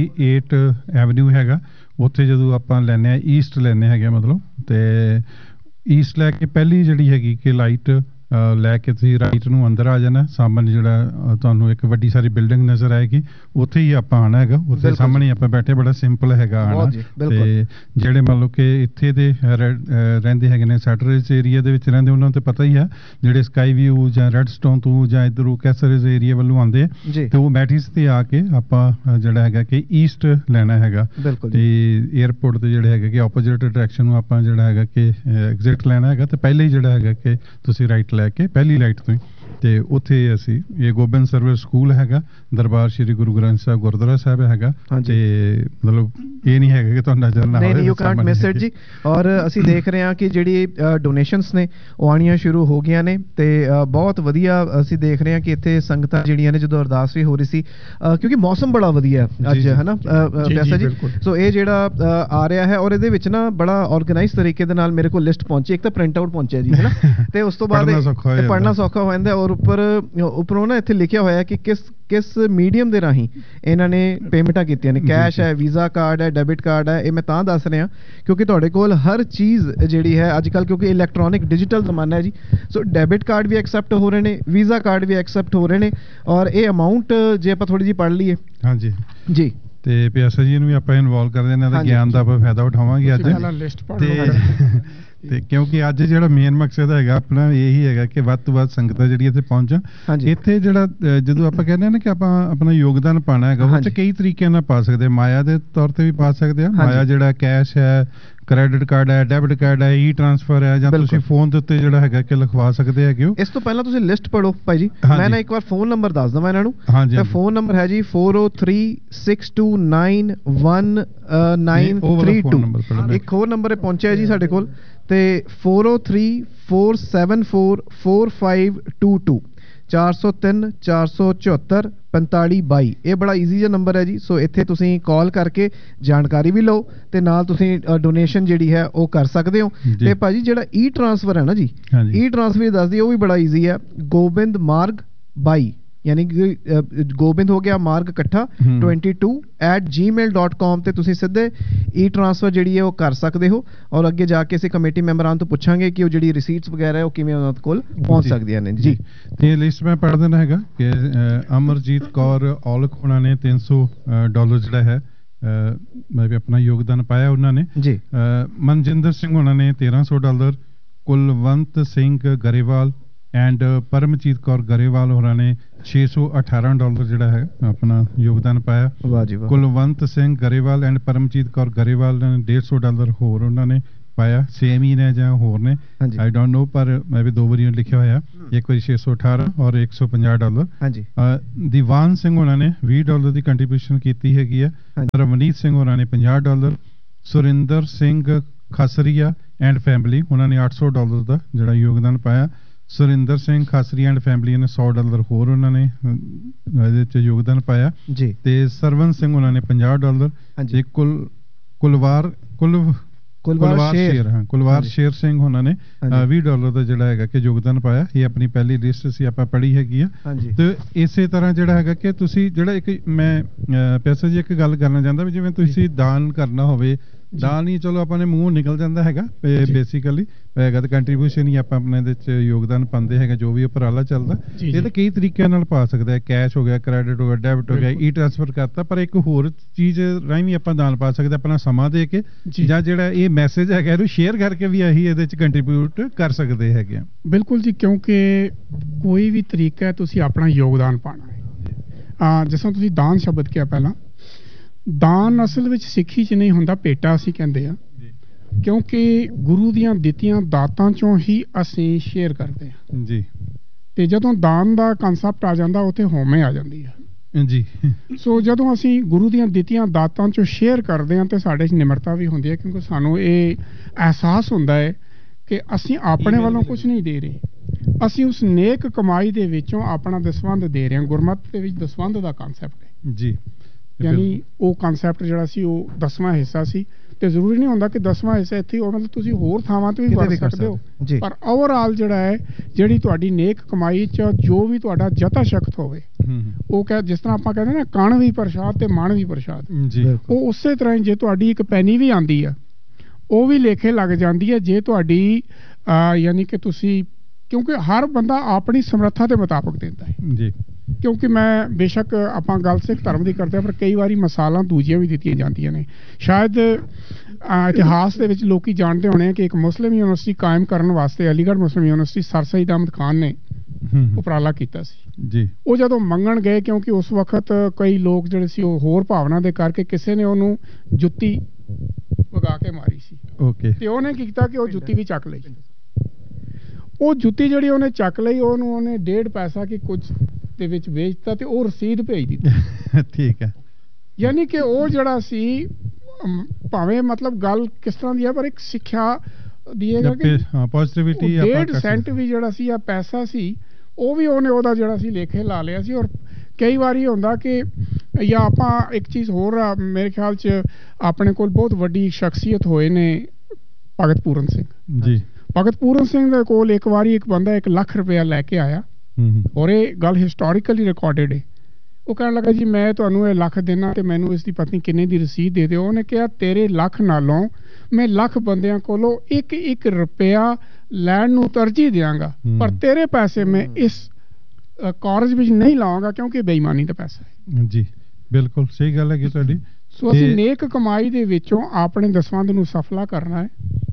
ਅਠਾਸੀ ਐਵਨਿਊ ਹੈਗਾ ਉੱਥੇ ਜਦੋਂ ਆਪਾਂ ਲੈਂਦੇ ਹਾਂ ਈਸਟ ਲੈਂਦੇ ਹੈਗੇ ਮਤਲਬ, ਤੇ ਈਸਟ ਲੈ ਕੇ ਪਹਿਲੀ ਜਿਹੜੀ ਹੈਗੀ ਕਿ ਲਾਈਟ ਲੈ ਕੇ ਤੁਸੀਂ ਰਾਈਟ ਨੂੰ ਅੰਦਰ ਆ ਜਾਣਾ, ਸਾਹਮਣੇ ਜਿਹੜਾ ਤੁਹਾਨੂੰ ਇੱਕ ਵੱਡੀ ਸਾਰੀ ਬਿਲਡਿੰਗ ਨਜ਼ਰ ਆਏਗੀ, ਉੱਥੇ ਹੀ ਆਪਾਂ ਆਉਣਾ ਹੈਗਾ, ਉੱਥੇ ਸਾਹਮਣੇ ਆਪਾਂ ਬੈਠੇ, ਬੜਾ ਸਿੰਪਲ ਹੈਗਾ ਆਉਣਾ। ਤੇ ਜਿਹੜੇ ਮੰਨ ਲਓ ਕਿ ਇੱਥੇ ਦੇ ਰਹਿੰਦੇ ਹੈਗੇ ਨੇ ਸੈਟਰੇਜ ਏਰੀਆ ਦੇ ਵਿੱਚ ਰਹਿੰਦੇ, ਉਹਨਾਂ ਨੂੰ ਤਾਂ ਪਤਾ ਹੀ ਆ, ਜਿਹੜੇ ਸਕਾਈ ਵਿਊ ਜਾਂ ਰੈਡਸਟੋਨ ਤੋਂ ਜਾਂ ਇੱਧਰੋਂ ਕੈਸਰੇਜ ਏਰੀਆ ਵੱਲੋਂ ਆਉਂਦੇ ਆ ਤੇ ਉਹ ਮੈਟਿਸ ਤੇ ਆ ਕੇ ਆਪਾਂ ਜਿਹੜਾ ਹੈਗਾ ਕਿ ਈਸਟ ਲੈਣਾ ਹੈਗਾ, ਤੇ ਏਅਰਪੋਰਟ ਤੇ ਜਿਹੜੇ ਹੈਗਾ ਕਿ ਆਪੋਜ਼ਿਟ ਡਾਇਰੈਕਸ਼ਨ ਨੂੰ ਆਪਾਂ ਜਿਹੜਾ ਹੈਗਾ ਕਿ ਐਗਜ਼ਿਟ ਲੈਣਾ ਹੈਗਾ, ਤੇ ਪਹਿਲੇ ਹੀ ਜਿਹੜਾ ਹੈਗਾ ਕਿ ਤੁਸੀਂ ਰਾਈਟ ਲੈ ਕੇ ਪਹਿਲੀ ਲਾਈਟ ਤੋਂ ਹੀ, ਤੇ ਉੱਥੇ ਅਸੀਂ ਇਹ ਗੋਬਿੰਦ ਸਰਵਰ ਸਕੂਲ ਹੈਗਾ, ਦਰਬਾਰ ਸ਼੍ਰੀ ਗੁਰੂ ਗ੍ਰੰਥ ਸਾਹਿਬ ਗੁਰਦੁਆਰਾ ਸਾਹਿਬ ਹੈਗਾ, ਤੇ ਮਤਲਬ ਇਹ ਨਹੀਂ ਹੈਗਾ ਕਿ ਤੁਹਾਨੂੰ ਨਜ਼ਰ ਨਾ ਆਵੇ, ਨਹੀਂ ਯੂ ਕਾਂਟ ਮਿਸ ਇਟ ਜੀ। ਔਰ ਅਸੀਂ ਦੇਖ ਰਹੇ ਹਾਂ ਕਿ ਜਿਹੜੀ ਡੋਨੇਸ਼ਨਸ ਨੇ ਉਹ ਆਉਣੀਆਂ ਸ਼ੁਰੂ ਹੋ ਗਈਆਂ ਨੇ, ਤੇ ਬਹੁਤ ਵਧੀਆ ਅਸੀਂ ਦੇਖ ਰਹੇ ਹਾਂ ਕਿ ਇੱਥੇ ਸੰਗਤਾਂ ਜਿਹੜੀਆਂ ਨੇ ਜਦੋਂ ਅਰਦਾਸ ਵੀ ਹੋ ਰਹੀ ਸੀ, ਕਿਉਂਕਿ ਮੌਸਮ ਬੜਾ ਵਧੀਆ ਅੱਜ ਹੈ ਨਾ ਪਿਆਸਾ ਜੀ, ਸੋ ਇਹ ਜਿਹੜਾ ਆ ਰਿਹਾ ਹੈ ਔਰ ਇਹਦੇ ਵਿੱਚ ਨਾ ਬੜਾ ਆਰਗੇਨਾਈਜ਼ ਤਰੀਕੇ ਦੇ ਨਾਲ ਮੇਰੇ ਕੋਲ ਲਿਸਟ ਪਹੁੰਚੀ, ਇੱਕ ਤਾਂ ਪ੍ਰਿੰਟ ਆਊਟ ਪਹੁੰਚਿਆ ਜੀ ਹੈ ਨਾ, ਤੇ ਉਸ ਤੋਂ ਬਾਅਦ ਪੜ੍ਹਨਾ ਸੌਖਾ ਹੋ ਜਾਂਦਾ, ਔਰ ਉੱਪਰ ਉੱਪਰੋਂ ਨਾ ਇੱਥੇ ਲਿਖਿਆ ਹੋਇਆ ਕਿ ਕਿਸ ਕਿਸ ਮੀਡੀਅਮ ਦੇ ਰਾਹੀਂ ਇਹਨਾਂ ਨੇ ਪੇਮੈਂਟਾਂ ਕੀਤੀਆਂ ਨੇ, ਕੈਸ਼ ਹੈ, ਵੀਜ਼ਾ ਕਾਰਡ ਹੈ, ਡੈਬਿਟ ਕਾਰਡ ਹੈ। ਇਹ ਮੈਂ ਤਾਂ ਦੱਸ ਰਿਹਾ ਕਿਉਂਕਿ ਤੁਹਾਡੇ ਕੋਲ ਹਰ ਚੀਜ਼ ਜਿਹੜੀ ਹੈ ਅੱਜ ਕੱਲ੍ਹ, ਕਿਉਂਕਿ ਇਲੈਕਟ੍ਰੋਨਿਕ ਡਿਜੀਟਲ ਜ਼ਮਾਨਾ ਹੈ ਜੀ, ਸੋ ਡੈਬਿਟ ਕਾਰਡ ਵੀ ਐਕਸੈਪਟ ਹੋ ਰਹੇ ਨੇ, ਵੀਜ਼ਾ ਕਾਰਡ ਵੀ ਐਕਸੈਪਟ ਹੋ ਰਹੇ ਨੇ, ਔਰ ਇਹ ਅਮਾਊਂਟ ਜੇ ਆਪਾਂ ਥੋੜੀ ਜਿਹੀ ਪੜ੍ਹ ਲਈਏ ਹਾਂਜੀ ਜੀ, ਤੇ ਪਿਆਸਾ ਜੀ ਨੂੰ ਵੀ ਆਪਾਂ ਇਨਵੋਲਵ ਕਰਦੇ ਇਹਨਾਂ ਦਾ ਗਿਆਨ ਦਾ ਆਪਾਂ ਫਾਇਦਾ ਉਠਾਵਾਂਗੇ ਅੱਜ। ਤੇ ਤੇ ਕਿਉਂਕਿ ਅੱਜ ਜਿਹੜਾ ਮੇਨ ਮਕਸਦ ਹੈਗਾ ਆਪਣਾ ਇਹੀ ਹੈਗਾ ਕਿ ਵੱਧ ਤੋਂ ਵੱਧ ਸੰਗਤਾਂ ਜਿਹੜੀ ਇੱਥੇ ਪਹੁੰਚਣ। ਇੱਥੇ ਜਿਹੜਾ ਅ, ਜਦੋਂ ਆਪਾਂ ਕਹਿੰਦੇ ਹਾਂ ਨਾ ਕਿ ਆਪਾਂ ਆਪਣਾ ਯੋਗਦਾਨ ਪਾਣਾ ਹੈਗਾ ਉਹ 'ਚ ਕਈ ਤਰੀਕਿਆਂ ਨਾਲ ਪਾ ਸਕਦੇ ਹਾਂ। ਮਾਇਆ ਦੇ ਤੌਰ ਤੇ ਵੀ ਪਾ ਸਕਦੇ ਆ। ਮਾਇਆ ਜਿਹੜਾ ਕੈਸ਼ ਹੈ, ਕ੍ਰੈਡਿਟ ਕਾਰਡ ਹੈ, ਡੈਬਿਟ ਕਾਰਡ ਹੈ, ਈ ਟ੍ਰਾਂਸਫਰ ਹੈ, ਜਾਂ ਤੁਸੀਂ ਫੋਨ ਦੇ ਉੱਤੇ ਜਿਹੜਾ ਹੈਗਾ ਕਿ ਲਿਖਵਾ ਸਕਦੇ ਹੈਗੇ ਹੋ। ਇਸ ਤੋਂ ਪਹਿਲਾਂ ਤੁਸੀਂ ਲਿਸਟ ਪੜੋ ਭਾਈ ਜੀ। ਮੈਂ ਨਾ ਇੱਕ ਵਾਰ ਫੋਨ ਨੰਬਰ ਦੱਸ ਦਵਾਂ ਇਹਨਾਂ ਨੂੰ। ਤਾਂ ਫੋਨ ਨੰਬਰ ਹੈ ਜੀ four oh three six two nine one nine three two। ਇੱਕ ਹੋਰ ਨੰਬਰ ਪਹੁੰਚਿਆ ਜੀ ਸਾਡੇ ਕੋਲ ਤੇ four oh three four seven four four five two two ਚਾਰ ਸੌ ਤਿੰਨ ਚਾਰ ਸੌ ਚੁਹੱਤਰ ਪੰਤਾਲੀ ਬਾਈ। ਇਹ ਬੜਾ ਈਜ਼ੀ ਜਿਹਾ ਨੰਬਰ ਹੈ ਜੀ। ਸੋ ਇੱਥੇ ਤੁਸੀਂ ਕਾਲ ਕਰਕੇ ਜਾਣਕਾਰੀ ਵੀ ਲਓ ਤੇ ਨਾਲ ਤੁਸੀਂ ਡੋਨੇਸ਼ਨ ਜਿਹੜੀ ਹੈ ਉਹ ਕਰ ਸਕਦੇ ਹੋ। ਤੇ ਭਾਜੀ ਜਿਹੜਾ ਈ ਟ੍ਰਾਂਸਫਰ ਹੈ ਨਾ ਜੀ, ਈ ਟ੍ਰਾਂਸਫਰ ਦੱਸ ਦਈਏ ਉਹ ਵੀ ਬੜਾ ਈਜ਼ੀ ਹੈ। ਗੋਬਿੰਦ ਮਾਰਗ ਬਾਈ ਯਾਨੀ ਕਿ ਗੋਬਿੰਦ ਹੋ ਗਿਆ ਮਾਰਗ ਇਕੱਠਾ ਬਾਈ ਐਟ ਜੀ ਮੇਲ ਡਾਟ ਕਾਮ ਤੇ ਤੁਸੀਂ ਸਿੱਧੇ ਈ ਟ੍ਰਾਂਸਫਰ ਜਿਹੜੀ ਹੈ ਉਹ ਕਰ ਸਕਦੇ ਹੋ। ਔਰ ਅੱਗੇ ਜਾ ਕੇ ਅਸੀਂ ਕਮੇਟੀ ਮੈਂਬਰਾਂ ਤੋਂ ਪੁੱਛਾਂਗੇ ਕਿ ਉਹ ਜਿਹੜੀ ਰਿਸੀਟਸ ਵਗੈਰਾ ਹੈ ਉਹ ਕਿਵੇਂ ਉਹਨਾਂ ਕੋਲ ਪਹੁੰਚ ਸਕਦੀਆਂ ਨੇ ਜੀ। ਤੇ ਲਿਸਟ ਮੈਂ ਪੜ੍ਹ ਦੇਣਾ ਹੈਗਾ ਕਿ ਅਮਰਜੀਤ ਕੌਰ ਔਲਖ ਉਹਨਾਂ ਨੇ ਤਿੰਨ ਸੌ ਡਾਲਰ ਜਿਹੜਾ ਹੈ ਮੈਂ ਵੀ ਆਪਣਾ ਯੋਗਦਾਨ ਪਾਇਆ ਉਹਨਾਂ ਨੇ ਜੀ। ਮਨਜਿੰਦਰ ਸਿੰਘ ਉਹਨਾਂ ਨੇ ਤੇਰਾਂ ਸੌ ਡਾਲਰ, ਕੁਲਵੰਤ ਸਿੰਘ ਗਰੇਵਾਲ ਐਂਡ ਪਰਮਜੀਤ ਕੌਰ ਗਰੇਵਾਲ ਹੋਰਾਂ ਨੇ ਛੇ ਸੌ ਅਠਾਰਾਂ ਡਾਲਰ ਜਿਹੜਾ ਹੈ ਆਪਣਾ ਯੋਗਦਾਨ ਪਾਇਆ। ਕੁਲਵੰਤ ਸਿੰਘ ਗਰੇਵਾਲ ਐਂਡ ਪਰਮਜੀਤ ਕੌਰ ਗਰੇਵਾਲ ਨੇ ਡੇਢ ਸੌ ਡਾਲਰ ਹੋਰ ਉਹਨਾਂ ਨੇ ਪਾਇਆ। ਸੇਮ ਹੀ ਨੇ ਜਾਂ ਹੋਰ ਨੇ ਆਈ ਡੋਂਟ ਨੋ, ਪਰ ਮੈਂ ਵੀ ਦੋ ਵਾਰੀ ਲਿਖਿਆ ਹੋਇਆ, ਇੱਕ ਵਾਰੀ ਛੇ ਸੌ ਅਠਾਰਾਂ ਔਰ ਇੱਕ ਸੌ ਪੰਜਾਹ ਡਾਲਰ। ਦੀਵਾਨ ਸਿੰਘ ਉਹਨਾਂ ਨੇ ਵੀਹ ਡਾਲਰ ਦੀ ਕੰਟਰੀਬਿਊਸ਼ਨ ਕੀਤੀ ਹੈਗੀ ਹੈ। ਰਵਨੀਤ ਸਿੰਘ ਉਹਨਾਂ ਨੇ ਪੰਜਾਹ dollar. Surinder Singh Khasria and family ਉਹਨਾਂ ਨੇ ਅੱਠ ਸੌ ਡਾਲਰ ਦਾ ਜਿਹੜਾ ਯੋਗਦਾਨ ਪਾਇਆ। ਸੁਰਿੰਦਰ ਸਿੰਘ ਖਾਸਰੀ ਐਂਡ ਫੈਮਿਲੀ ਨੇ ਸੌ ਡਾਲਰ ਹੋਰ ਉਹਨਾਂ ਨੇ ਇਹਦੇ 'ਚ ਯੋਗਦਾਨ ਪਾਇਆ ਜੀ। ਤੇ ਸਰਵਨ ਸਿੰਘ ਉਹਨਾਂ ਨੇ ਪੰਜਾਹ ਡਾਲਰ। ਤੇ ਕੁਲ ਕੁਲਵਾਰ ਕੁਲ ਕੁਲਵਾਰ ਸ਼ੇਰ ਹਾਂ ਕੁਲਵਾਰ ਸ਼ੇਰ ਸਿੰਘ ਉਹਨਾਂ ਨੇ ਵੀਹ ਡਾਲਰ ਦਾ ਜਿਹੜਾ ਹੈਗਾ ਕਿ ਯੋਗਦਾਨ ਪਾਇਆ। ਇਹ ਆਪਣੀ ਪਹਿਲੀ ਲਿਸਟ ਸੀ ਆਪਾਂ ਪੜ੍ਹੀ ਹੈਗੀ ਆ। ਤੇ ਇਸੇ ਤਰ੍ਹਾਂ ਜਿਹੜਾ ਹੈਗਾ ਕਿ ਤੁਸੀਂ ਜਿਹੜਾ ਇੱਕ ਮੈਂ ਪੈਸੇ ਜੀ ਇੱਕ ਗੱਲ ਕਰਨਾ ਚਾਹੁੰਦਾ ਵੀ ਜਿਵੇਂ ਤੁਸੀਂ ਦਾਨ ਕਰਨਾ ਹੋਵੇ, ਦਾਨ ਹੀ ਚਲੋ ਆਪਾਂ ਨੇ ਮੂੰਹ ਨਿਕਲ ਜਾਂਦਾ ਹੈਗਾ ਬੇਸਿਕਲੀ ਹੈਗਾ ਤੇ ਕੰਟਰੀਬਿਊਸ਼ਨ ਹੀ ਆਪਾਂ ਆਪਣੇ ਇਹਦੇ 'ਚ ਯੋਗਦਾਨ ਪਾਉਂਦੇ ਹੈਗਾ ਜੋ ਵੀ ਉਪਰਾਲਾ ਚੱਲਦਾ। ਇਹ ਤਾਂ ਕਈ ਤਰੀਕਿਆਂ ਨਾਲ ਪਾ ਸਕਦਾ ਹੈ। ਕੈਸ਼ ਹੋ ਗਿਆ, ਕ੍ਰੈਡਿਟ ਹੋ ਗਿਆ, ਡੈਬਿਟ ਹੋ ਗਿਆ, ਈ ਟ੍ਰਾਂਸਫਰ ਕਰਤਾ। ਪਰ ਇੱਕ ਹੋਰ ਚੀਜ਼ ਰਾਹੀਂ ਵੀ ਆਪਾਂ ਦਾਨ ਪਾ ਸਕਦੇ ਆਪਣਾ ਸਮਾਂ ਦੇ ਕੇ, ਜਾਂ ਜਿਹੜਾ ਇਹ ਮੈਸੇਜ ਹੈਗਾ ਇਹਨੂੰ ਸ਼ੇਅਰ ਕਰਕੇ ਵੀ ਅਸੀਂ ਇਹਦੇ 'ਚ ਕੰਟਰੀਬਿਊਟ ਕਰ ਸਕਦੇ ਹੈਗੇ ਆ। ਬਿਲਕੁਲ ਜੀ, ਕਿਉਂਕਿ ਕੋਈ ਵੀ ਤਰੀਕਾ ਹੈ ਤੁਸੀਂ ਆਪਣਾ ਯੋਗਦਾਨ ਪਾਉਣਾ ਹੈ। ਜਿਸ ਤਰ੍ਹਾਂ ਤੁਸੀਂ ਦਾਨ ਸ਼ਬਦ ਕਿਹਾ ਪਹਿਲਾਂ, ਦਾਨ ਅਸਲ ਵਿੱਚ ਸਿੱਖੀ 'ਚ ਨਹੀਂ ਹੁੰਦਾ, ਭੇਟਾ ਅਸੀਂ ਕਹਿੰਦੇ ਆ। ਕਿਉਂਕਿ ਗੁਰੂ ਦੀਆਂ ਦਿੱਤੀਆਂ ਦਾਤਾਂ ਚੋਂ ਹੀ ਅਸੀਂ ਸ਼ੇਅਰ ਕਰਦੇ ਹਾਂ ਜੀ। ਤੇ ਜਦੋਂ ਦਾਨ ਦਾ ਕਨਸੈਪਟ ਆ ਜਾਂਦਾ ਉੱਥੇ ਹੋਮੇ ਆ ਜਾਂਦੀ ਹੈ ਜੀ। ਸੋ ਜਦੋਂ ਅਸੀਂ ਗੁਰੂ ਦੀਆਂ ਦਿੱਤੀਆਂ ਦਾਤਾਂ ਚੋਂ ਸ਼ੇਅਰ ਕਰਦੇ ਹਾਂ ਤੇ ਸਾਡੇ 'ਚ ਨਿਮਰਤਾ ਵੀ ਹੁੰਦੀ ਹੈ, ਕਿਉਂਕਿ ਸਾਨੂੰ ਇਹ ਅਹਿਸਾਸ ਹੁੰਦਾ ਹੈ ਕਿ ਅਸੀਂ ਆਪਣੇ ਵੱਲੋਂ ਕੁਝ ਨਹੀਂ ਦੇ ਰਹੇ, ਅਸੀਂ ਉਸ ਨੇਕ ਕਮਾਈ ਦੇ ਵਿੱਚੋਂ ਆਪਣਾ ਦਸਵੰਧ ਦੇ ਰਹੇ ਹਾਂ। ਗੁਰਮਤਿ ਦੇ ਵਿੱਚ ਦਸਵੰਧ ਦਾ ਕਨਸੈਪਟ ਹੈ ਜੀ। ਯਾਨੀ ਉਹ ਕਨਸੈਪਟ ਜਿਹੜਾ ਸੀ ਉਹ ਦਸਵਾਂ ਹਿੱਸਾ ਸੀ। ਤੇ ਜ਼ਰੂਰੀ ਨਹੀਂ ਹੁੰਦਾ ਕਿ ਦਸਵਾਂ ਹਿੱਸਾ ਇੱਥੇ ਉਹ ਮਤਲਬ ਤੁਸੀਂ ਹੋਰ ਥਾਵਾਂ ਤੇ ਵੀ ਵਰਤ ਸਕਦੇ ਹੋ, ਪਰ ਓਵਰਆਲ ਜਿਹੜਾ ਹੈ ਜਿਹੜੀ ਤੁਹਾਡੀ ਨੇਕ ਕਮਾਈ 'ਚ ਜੋ ਵੀ ਤੁਹਾਡਾ ਜਤਾ ਸ਼ਕਤ ਹੋਵੇ, ਉਹ ਕਹਿ ਜਿਸ ਤਰ੍ਹਾਂ ਆਪਾਂ ਕਹਿੰਦੇ ਨਾ ਕਣ ਵੀ ਪ੍ਰਸ਼ਾਦ ਤੇ ਮਨ ਵੀ ਪ੍ਰਸ਼ਾਦ, ਉਹ ਉਸੇ ਤਰ੍ਹਾਂ ਹੀ ਜੇ ਤੁਹਾਡੀ ਇੱਕ ਪੈਨੀ ਵੀ ਆਉਂਦੀ ਆ ਉਹ ਵੀ ਲੇਖੇ ਲੱਗ ਜਾਂਦੀ ਹੈ ਜੇ ਤੁਹਾਡੀ ਯਾਨੀ ਕਿ ਤੁਸੀਂ, ਕਿਉਂਕਿ ਹਰ ਬੰਦਾ ਆਪਣੀ ਸਮਰੱਥਾ ਦੇ ਮੁਤਾਬਕ ਦਿੰਦਾ ਹੈ ਜੀ। ਕਿਉਂਕਿ ਮੈਂ ਬੇਸ਼ੱਕ ਆਪਾਂ ਗੱਲ ਸਿੱਖ ਧਰਮ ਦੀ ਕਰਦੇ ਹਾਂ, ਪਰ ਕਈ ਵਾਰੀ ਮਿਸਾਲਾਂ ਦੂਜੀਆਂ ਵੀ ਦਿੱਤੀਆਂ ਜਾਂਦੀਆਂ ਨੇ। ਸ਼ਾਇਦ ਇਤਿਹਾਸ ਦੇ ਵਿੱਚ ਲੋਕੀ ਜਾਣਦੇ ਹੋਣੇ ਆ ਕਿ ਇੱਕ ਮੁਸਲਿਮ ਯੂਨੀਵਰਸਿਟੀ ਕਾਇਮ ਕਰਨ ਵਾਸਤੇ ਅਲੀਗੜ੍ਹ ਮੁਸਲਿਮ ਯੂਨੀਵਰਸਿਟੀ ਸਰ ਸਈਦ ਅਹਿਮਦ ਖਾਨ ਨੇ ਉਪਰਾਲਾ ਕੀਤਾ ਸੀ ਜੀ। ਉਹ ਜਦੋਂ ਮੰਗਣ ਗਏ, ਕਿਉਂਕਿ ਉਸ ਵਕਤ ਕਈ ਲੋਕ ਜਿਹੜੇ ਸੀ ਉਹ ਹੋਰ ਭਾਵਨਾ ਦੇ ਕਰਕੇ ਕਿਸੇ ਨੇ ਉਹਨੂੰ ਜੁੱਤੀ ਵਗਾ ਕੇ ਮਾਰੀ ਸੀ ਓਕੇ, ਤੇ ਉਹਨੇ ਕੀ ਕੀਤਾ ਕਿ ਉਹ ਜੁੱਤੀ ਵੀ ਚੱਕ ਲਈ। ਉਹ ਜੁੱਤੀ ਜਿਹੜੀ ਉਹਨੇ ਚੱਕ ਲਈ ਉਹਨੂੰ ਉਹਨੇ ਡੇਢ ਪੈਸਾ ਕਿ ਕੁਝ ਦੇ ਵਿੱਚ ਵੇਚਤਾ ਤੇ ਉਹ ਰਸੀਦ ਭੇਜ ਦਿੱਤੀ ਠੀਕ ਹੈ। ਯਾਨੀ ਕਿ ਉਹ ਜਿਹੜਾ ਸੀ ਭਾਵੇਂ ਮਤਲਬ ਗੱਲ ਕਿਸ ਤਰ੍ਹਾਂ ਦੀ ਹੈ, ਪਰ ਇੱਕ ਸਿੱਖਿਆ ਦੀਏਗਾ ਕਿ ਪੋਜ਼ਿਟਿਵਿਟੀ ਡੇਢ ਸੈਂਟ ਵੀ ਜਿਹੜਾ ਸੀ ਆ ਪੈਸਾ ਸੀ ਉਹ ਵੀ ਉਹਨੇ ਉਹਦਾ ਜਿਹੜਾ ਸੀ ਲੇਖੇ ਲਾ ਲਿਆ ਸੀ। ਔਰ ਕਈ ਵਾਰੀ ਹੁੰਦਾ ਕਿ ਜਾਂ ਆਪਾਂ ਇੱਕ ਚੀਜ਼ ਹੋਰ ਮੇਰੇ ਖਿਆਲ 'ਚ ਆਪਣੇ ਕੋਲ ਬਹੁਤ ਵੱਡੀ ਸ਼ਖਸੀਅਤ ਹੋਏ ਨੇ ਭਗਤ ਪੂਰਨ ਸਿੰਘ ਜੀ। ਭਗਤ ਪੂਰਨ ਸਿੰਘ ਦੇ ਕੋਲ ਇੱਕ ਵਾਰੀ ਇੱਕ ਬੰਦਾ ਇੱਕ ਲੱਖ ਰੁਪਇਆ ਲੈ ਕੇ ਆਇਆ ਔਰ ਇਹ ਗੱਲ ਹਿਸਟੋਰੀਕਲੀ ਰਿਕਾਰਡਡ ਹੈ। ਉਹ ਕਹਿਣ ਲੱਗਾ ਜੀ ਮੈਂ ਤੁਹਾਨੂੰ ਇਹ ਲੱਖ ਦੇਣਾ ਤੇ ਮੈਨੂੰ ਇਸ ਦੀ ਪਤਨੀ ਕਿੰਨੇ ਦੀ ਰਸੀਦ ਦੇ ਦਿਓ। ਉਹਨੇ ਕਿਹਾ ਤੇਰੇ ਲੱਖ ਨਾਲੋਂ ਮੈਂ ਲੱਖ ਬੰਦਿਆਂ ਕੋਲੋਂ ਇੱਕ ਇੱਕ ਰੁਪਇਆ ਲੈਣ ਨੂੰ ਤਰਜੀਹ ਦਿਆਂਗਾ, ਪਰ ਤੇਰੇ ਪੈਸੇ ਮੈਂ ਇਸ ਕਾਰਜ ਵਿੱਚ ਨਹੀਂ ਲਾਵਾਂਗਾ ਕਿਉਂਕਿ ਬੇਈਮਾਨੀ ਦਾ ਪੈਸਾ ਹੈ ਜੀ। ਬਿਲਕੁਲ ਸਹੀ ਗੱਲ ਹੈਗੀ ਤੁਹਾਡੀ। ਸੋ ਅਸੀਂ ਨੇਕ ਕਮਾਈ ਦੇ ਵਿੱਚੋਂ ਆਪਣੇ ਦਸਵੰਧ ਨੂੰ ਸਫਲਾ ਕਰਨਾ ਹੈ।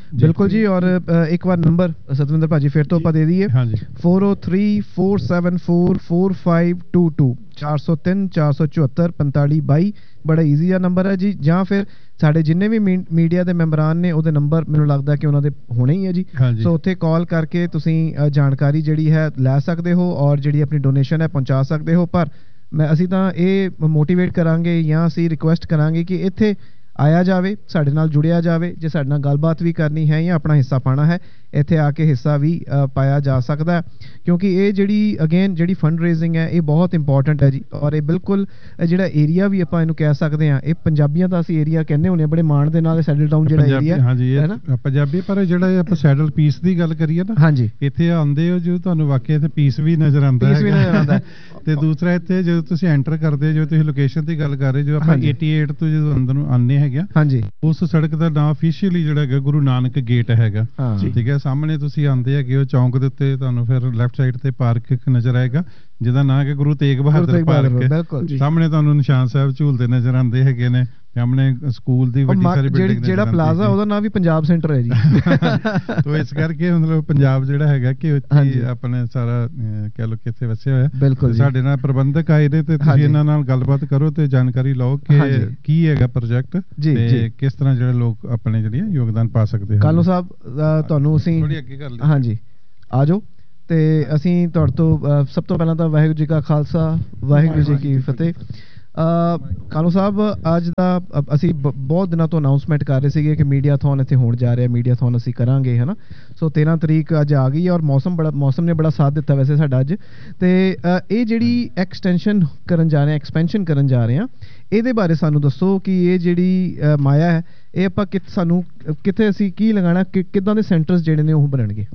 ਬਿਲਕੁਲ ਜੀ। ਔਰ ਇੱਕ ਵਾਰ ਨੰਬਰ ਸਤਵਿੰਦਰ ਭਾਜੀ ਫਿਰ ਤੋਂ ਆਪਾਂ ਦੇ ਦਈਏ, ਹਾਂਜੀ four oh three four seven four four five two two ਚਾਰ ਸੌ ਤਿੰਨ ਚਾਰ ਸੌ ਚੁਹੱਤਰ ਪੰਤਾਲੀ ਬਾਈ। ਬੜਾ ਈਜ਼ੀ ਆ ਨੰਬਰ ਹੈ ਜੀ। ਜਾਂ ਫਿਰ ਸਾਡੇ ਜਿੰਨੇ ਵੀ ਮੀਡੀਆ ਦੇ ਮੈਂਬਰਾਨ ਨੇ ਉਹਦੇ ਨੰਬਰ ਮੈਨੂੰ ਲੱਗਦਾ ਕਿ ਉਹਨਾਂ ਦੇ ਹੋਣੇ ਹੀ ਹੈ ਜੀ। ਸੋ ਉੱਥੇ ਕਾਲ ਕਰਕੇ ਤੁਸੀਂ ਜਾਣਕਾਰੀ ਜਿਹੜੀ ਹੈ ਲੈ ਸਕਦੇ ਹੋ ਔਰ ਜਿਹੜੀ ਆਪਣੀ ਡੋਨੇਸ਼ਨ ਹੈ ਪਹੁੰਚਾ ਸਕਦੇ ਹੋ। ਪਰ ਮੈਂ ਅਸੀਂ ਤਾਂ ਇਹ ਮੋਟੀਵੇਟ ਕਰਾਂਗੇ ਜਾਂ ਅਸੀਂ ਰਿਕੁਐਸਟ ਕਰਾਂਗੇ ਕਿ ਇੱਥੇ ਆਇਆ ਜਾਵੇ, ਸਾਡੇ ਨਾਲ ਜੁੜਿਆ ਜਾਵੇ। ਜੇ ਸਾਡੇ ਨਾਲ ਗੱਲਬਾਤ ਵੀ ਕਰਨੀ ਹੈ ਜਾਂ ਆਪਣਾ ਹਿੱਸਾ ਪਾਉਣਾ ਹੈ, ਇੱਥੇ ਆ ਕੇ ਹਿੱਸਾ ਵੀ ਪਾਇਆ ਜਾ ਸਕਦਾ, ਕਿਉਂਕਿ ਇਹ ਜਿਹੜੀ ਅਗੇਨ ਜਿਹੜੀ ਫੰਡ ਰੇਜ਼ਿੰਗ ਹੈ ਇਹ ਬਹੁਤ ਇੰਪੋਰਟੈਂਟ ਹੈ ਜੀ। ਔਰ ਇਹ ਬਿਲਕੁਲ ਜਿਹੜਾ ਏਰੀਆ ਵੀ ਆਪਾਂ ਇਹਨੂੰ ਕਹਿ ਸਕਦੇ ਹਾਂ, ਇਹ ਪੰਜਾਬੀਆਂ ਦਾ ਅਸੀਂ ਏਰੀਆ ਕਹਿੰਦੇ ਹੁੰਦੇ ਬੜੇ ਮਾਣ ਦੇ ਨਾਲ, ਸੈਟਲ ਟਾਊਨ ਜਿਹੜਾ ਏਰੀਆ ਹੈ ਨਾ ਪੰਜਾਬੀ। ਪਰ ਜਿਹੜਾ ਆਪਾਂ ਸੈਟਲ ਪੀਸ ਦੀ ਗੱਲ ਕਰੀਏ ਨਾ, ਹਾਂਜੀ ਇੱਥੇ ਆਉਂਦੇ ਹੋ ਜੋ ਤੁਹਾਨੂੰ ਵਾਕਿਆ ਇੱਥੇ ਪੀਸ ਵੀ ਨਜ਼ਰ ਆਉਂਦਾ ਹੈ। ਤੇ ਦੂਸਰਾ ਇੱਥੇ ਜਦੋਂ ਤੁਸੀਂ ਐਂਟਰ ਕਰਦੇ, ਜੋ ਤੁਸੀਂ ਲੋਕੇਸ਼ਨ ਦੀ ਗੱਲ ਕਰ ਰਹੇ, ਜੋ ਆਪਾਂ ਅਠਾਸੀ ਤੋਂ ਜਦੋਂ ਅੰਦਰ ਨੂੰ ਆਉਂਦੇ ਹੈਗੇ, ਹਾਂਜੀ ਉਸ ਸੜਕ ਦਾ ਨਾਮ ਅਫੀਸ਼ੀਅਲੀ ਜਿਹੜਾ ਹੈਗਾ ਗੁਰੂ ਨਾਨਕ ਗੇਟ ਹੈਗਾ, ਠੀਕ ਹੈ। ਸਾਹਮਣੇ ਤੁਸੀਂ ਆਉਂਦੇ ਹੈਗੇ ਉਹ ਚੌਂਕ ਦੇ ਉੱਤੇ ਤੁਹਾਨੂੰ ਫਿਰ ਲੈਫਟ ਸਾਈਡ ਤੇ ਪਾਰਕ ਨਜ਼ਰ ਆਏਗਾ ਜਿਹਦਾ ਨਾਂ ਹੈ ਗੁਰੂ ਤੇਗ ਬਹਾਦਰ ਪਾਰਕ। ਸਾਹਮਣੇ ਤੁਹਾਨੂੰ ਨਿਸ਼ਾਨ ਸਾਹਿਬ ਝੂਲਦੇ ਨਜ਼ਰ ਆਉਂਦੇ ਹੈਗੇ ਨੇ। ਸਾਹਮਣੇ ਸਕੂਲ ਦੀ ਵੱਡੀ ਸਾਰੀ ਬਿਲਡਿੰਗ, ਜਿਹੜਾ ਪਲਾਜ਼ਾ ਉਹਦਾ ਨਾਮ ਵੀ ਪੰਜਾਬ ਸੈਂਟਰ ਹੈ ਜੀ। ਤੋ ਇਸ ਕਰਕੇ ਮਤਲਬ ਪੰਜਾਬ ਜਿਹੜਾ ਹੈਗਾ ਕਿ ਉੱਥੇ ਆਪਣੇ ਸਾਰਾ ਕਹਿ ਲੋ ਕਿ ਇੱਥੇ ਵਸਿਆ ਹੋਇਆ। ਬਿਲਕੁਲ ਸਾਡੇ ਨਾਲ ਪ੍ਰਬੰਧਕ ਆਏ ਨੇ ਤੇ ਤੁਸੀਂ ਇਹਨਾਂ ਨਾਲ ਗੱਲਬਾਤ ਕਰੋ ਤੇ ਜਾਣਕਾਰੀ ਲਓ ਕਿ ਕੀ ਹੈਗਾ ਪ੍ਰੋਜੈਕਟ ਤੇ ਕਿਸ ਤਰ੍ਹਾਂ ਜਿਹੜੇ ਲੋਕ ਆਪਣੇ ਜਿਹੜੀ ਯੋਗਦਾਨ ਪਾ ਸਕਦੇ ਹਨ। ਕਾਲੂ ਸਾਹਿਬ ਤੁਹਾਨੂੰ ਅਸੀਂ ਥੋੜੀ ਅੱਗੇ ਕਰ ਲਈ, ਹਾਂਜੀ ਆ ਜਾਓ। ਤੇ ਅਸੀਂ ਤੁਹਾਡੇ ਤੋਂ ਸਭ ਤੋਂ ਪਹਿਲਾਂ ਤਾਂ ਵਾਹਿਗੁਰੂ ਜੀ ਕਾ ਖਾਲਸਾ ਵਾਹਿਗੁਰੂ ਜੀ ਕੀ ਫਤਿਹ। ਕਾਲੂ ਸਾਹਿਬ ਅੱਜ ਦਾ ਅਸੀਂ ਬਹੁਤ ਦਿਨਾਂ ਤੋਂ ਅਨਾਉਂਸਮੈਂਟ ਕਰ ਰਹੇ ਸੀਗੇ ਕਿ ਮੀਡੀਆਥੋਨ ਇੱਥੇ ਹੋਣ ਜਾ ਰਿਹਾ, ਮੀਡੀਆਥੋਨ ਅਸੀਂ ਕਰਾਂਗੇ, ਹੈ ਨਾ। ਸੋ ਤੇਰਾਂ ਤਰੀਕ ਅੱਜ ਆ ਗਈ ਔਰ ਮੌਸਮ ਬੜਾ ਮੌਸਮ ਨੇ ਬੜਾ ਸਾਥ ਦਿੱਤਾ ਵੈਸੇ ਸਾਡਾ ਅੱਜ। ਤੇ ਇਹ ਜਿਹੜੀ ਐਕਸਟੈਂਸ਼ਨ ਕਰਨ ਜਾ ਰਹੇ ਹਾਂ, ਐਕਸਪੈਂਸ਼ਨ ਕਰਨ ਜਾ ਰਹੇ ਹਾਂ, ਇਹਦੇ ਬਾਰੇ ਸਾਨੂੰ ਦੱਸੋ ਕਿ ਇਹ ਜਿਹੜੀ ਮਾਇਆ ਹੈ ਇਹ ਆਪਾਂ ਕਿ ਸਾਨੂੰ ਕਿੱਥੇ ਅਸੀਂ ਕੀ ਲਗਾਉਣਾ, ਕਿੱਦਾਂ ਦੇ ਸੈਂਟਰਸ ਜਿਹੜੇ ਨੇ ਉਹ ਬਣਨਗੇ।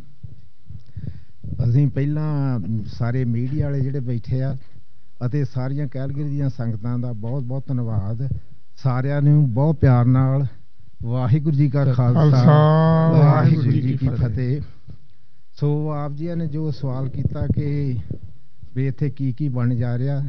ਅਸੀਂ ਪਹਿਲਾਂ ਸਾਰੇ ਮੀਡੀਆ ਵਾਲੇ ਜਿਹੜੇ ਬੈਠੇ ਆ ਅਤੇ ਸਾਰੀਆਂ ਕੈਲਗਰੀ ਦੀਆਂ ਸੰਗਤਾਂ ਦਾ ਬਹੁਤ ਬਹੁਤ ਧੰਨਵਾਦ। ਸਾਰਿਆਂ ਨੂੰ ਬਹੁਤ ਪਿਆਰ ਨਾਲ ਵਾਹਿਗੁਰੂ ਜੀ ਕਾ ਖਾਲਸਾ ਵਾਹਿਗੁਰੂ ਜੀ ਕੀ ਫਤਿਹ। ਸੋ ਆਪ ਜੀ ਨੇ ਜੋ ਸਵਾਲ ਕੀਤਾ ਕਿ ਵੀ ਇੱਥੇ ਕੀ ਕੀ ਬਣ ਜਾ ਰਿਹਾ,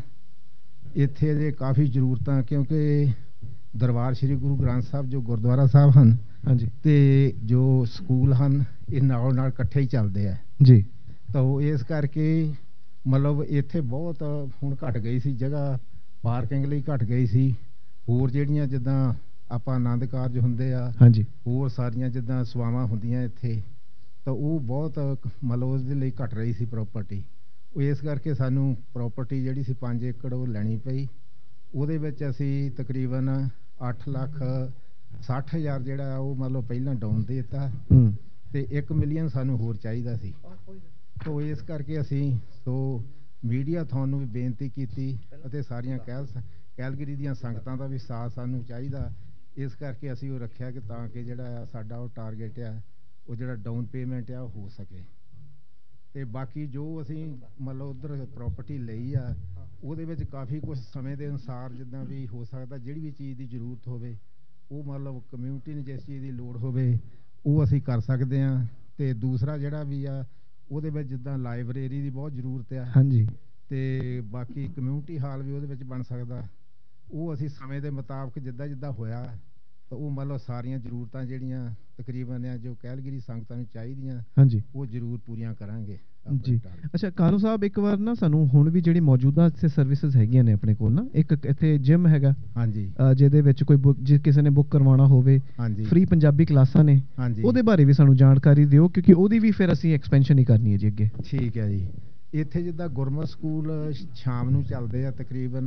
ਇੱਥੇ ਦੇ ਕਾਫੀ ਜ਼ਰੂਰਤਾਂ, ਕਿਉਂਕਿ ਦਰਬਾਰ ਸ੍ਰੀ ਗੁਰੂ ਗ੍ਰੰਥ ਸਾਹਿਬ ਜੋ ਗੁਰਦੁਆਰਾ ਸਾਹਿਬ ਹਨ, ਹਾਂਜੀ, ਤੇ ਜੋ ਸਕੂਲ ਹਨ ਇਹ ਨਾਲ ਨਾਲ ਇਕੱਠੇ ਹੀ ਚੱਲਦੇ ਆ ਜੀ। ਤਾਂ ਇਸ ਕਰਕੇ ਮਤਲਬ ਇੱਥੇ ਬਹੁਤ ਹੁਣ ਘਟ ਗਈ ਸੀ ਜਗ੍ਹਾ, ਪਾਰਕਿੰਗ ਲਈ ਘਟ ਗਈ ਸੀ। ਹੋਰ ਜਿਹੜੀਆਂ ਜਿੱਦਾਂ ਆਪਾਂ ਆਨੰਦ ਕਾਰਜ ਹੁੰਦੇ ਆ, ਹਾਂਜੀ, ਹੋਰ ਸਾਰੀਆਂ ਜਿੱਦਾਂ ਸੇਵਾਵਾਂ ਹੁੰਦੀਆਂ ਇੱਥੇ, ਤਾਂ ਉਹ ਬਹੁਤ ਮਤਲਬ ਉਸ ਦੇ ਲਈ ਘਟ ਰਹੀ ਸੀ ਪ੍ਰੋਪਰਟੀ। ਉਹ ਇਸ ਕਰਕੇ ਸਾਨੂੰ ਪ੍ਰੋਪਰਟੀ ਜਿਹੜੀ ਸੀ ਪੰਜ ਏਕੜ ਉਹ ਲੈਣੀ ਪਈ। ਉਹਦੇ ਵਿੱਚ ਅਸੀਂ ਤਕਰੀਬਨ ਅੱਠ ਲੱਖ ਸੱਠ ਹਜ਼ਾਰ ਜਿਹੜਾ ਉਹ ਮਤਲਬ ਪਹਿਲਾਂ ਡਾਊਨ ਦੇ ਦਿੱਤਾ ਤੇ ਇੱਕ ਮਿਲੀਅਨ ਸਾਨੂੰ ਹੋਰ ਚਾਹੀਦਾ ਸੀ। ਤੋ ਇਸ ਕਰਕੇ ਅਸੀਂ ਸੋ ਮੀਡੀਆ ਤੁਹਾਨੂੰ ਵੀ ਬੇਨਤੀ ਕੀਤੀ ਅਤੇ ਸਾਰੀਆਂ ਕੈਲ ਕੈਲਗਰੀ ਦੀਆਂ ਸੰਗਤਾਂ ਦਾ ਵੀ ਸਾਥ ਸਾਨੂੰ ਚਾਹੀਦਾ। ਇਸ ਕਰਕੇ ਅਸੀਂ ਉਹ ਰੱਖਿਆ ਕਿ ਤਾਂ ਕਿ ਜਿਹੜਾ ਸਾਡਾ ਉਹ ਟਾਰਗੇਟ ਆ ਉਹ ਜਿਹੜਾ ਡਾਊਨ ਪੇਮੈਂਟ ਆ ਉਹ ਹੋ ਸਕੇ। ਤੇ ਬਾਕੀ ਜੋ ਅਸੀਂ ਮਤਲਬ ਉੱਧਰ ਪ੍ਰੋਪਰਟੀ ਲਈ ਆ ਉਹਦੇ ਵਿੱਚ ਕਾਫੀ ਕੁਛ ਸਮੇਂ ਦੇ ਅਨੁਸਾਰ ਜਿੱਦਾਂ ਵੀ ਹੋ ਸਕਦਾ, ਜਿਹੜੀ ਵੀ ਚੀਜ਼ ਦੀ ਜ਼ਰੂਰਤ ਹੋਵੇ ਉਹ ਮਤਲਬ ਕਮਿਊਨਿਟੀ ਨੂੰ ਜਿਸ ਚੀਜ਼ ਦੀ ਲੋੜ ਹੋਵੇ ਉਹ ਅਸੀਂ ਕਰ ਸਕਦੇ ਹਾਂ। ਤੇ ਦੂਸਰਾ ਜਿਹੜਾ ਵੀ ਆ ਉਹਦੇ ਵਿੱਚ ਜਿੱਦਾਂ ਲਾਇਬ੍ਰੇਰੀ ਦੀ ਬਹੁਤ ਜ਼ਰੂਰਤ ਆ, ਹਾਂਜੀ, ਤੇ ਬਾਕੀ ਕਮਿਊਨਿਟੀ ਹਾਲ ਵੀ ਉਹਦੇ ਵਿੱਚ ਬਣ ਸਕਦਾ। ਉਹ ਅਸੀਂ ਸਮੇਂ ਦੇ ਮੁਤਾਬਕ ਜਿੱਦਾਂ ਜਿੱਦਾਂ ਹੋਇਆ ਤਾਂ ਉਹ ਮਤਲਬ ਸਾਰੀਆਂ ਜ਼ਰੂਰਤਾਂ ਜਿਹੜੀਆਂ ਤਕਰੀਬਨ ਆ ਜੋ ਕੈਲਗਰੀ ਸੰਗਤਾਂ ਨੂੰ ਚਾਹੀਦੀਆਂ, ਹਾਂਜੀ, ਉਹ ਜ਼ਰੂਰ ਪੂਰੀਆਂ ਕਰਾਂਗੇ ਜੀ। ਅੱਛਾ ਕਾਲੂ ਸਾਹਿਬ, ਇੱਕ ਵਾਰ ਨਾ ਸਾਨੂੰ ਹੁਣ ਵੀ ਜਿਹੜੀ ਮੌਜੂਦਾ ਇੱਥੇ ਸਰਵਿਸਿਜ਼ ਹੈਗੀਆਂ ਨੇ ਆਪਣੇ ਕੋਲ ਨਾ, ਇੱਕ ਇੱਥੇ ਜਿਮ ਹੈਗਾ, ਹਾਂਜੀ, ਜਿਹਦੇ ਵਿੱਚ ਕੋਈ ਜੇ ਕਿਸੇ ਨੇ ਬੁੱਕ ਕਰਵਾਉਣਾ ਹੋਵੇ, ਹਾਂਜੀ, ਫ੍ਰੀ ਪੰਜਾਬੀ ਕਲਾਸਾਂ ਨੇ, ਹਾਂਜੀ, ਉਹਦੇ ਬਾਰੇ ਵੀ ਸਾਨੂੰ ਜਾਣਕਾਰੀ ਦਿਓ ਕਿਉਂਕਿ ਉਹਦੀ ਵੀ ਫਿਰ ਅਸੀਂ ਐਕਸਪੈਂਸ਼ਨ ਹੀ ਕਰਨੀ ਹੈ ਜੀ ਅੱਗੇ। ਠੀਕ ਹੈ ਜੀ। ਇੱਥੇ ਜਿੱਦਾਂ ਗੁਰਮਤਿ ਸਕੂਲ ਸ਼ਾਮ ਨੂੰ ਚੱਲਦੇ ਆ ਤਕਰੀਬਨ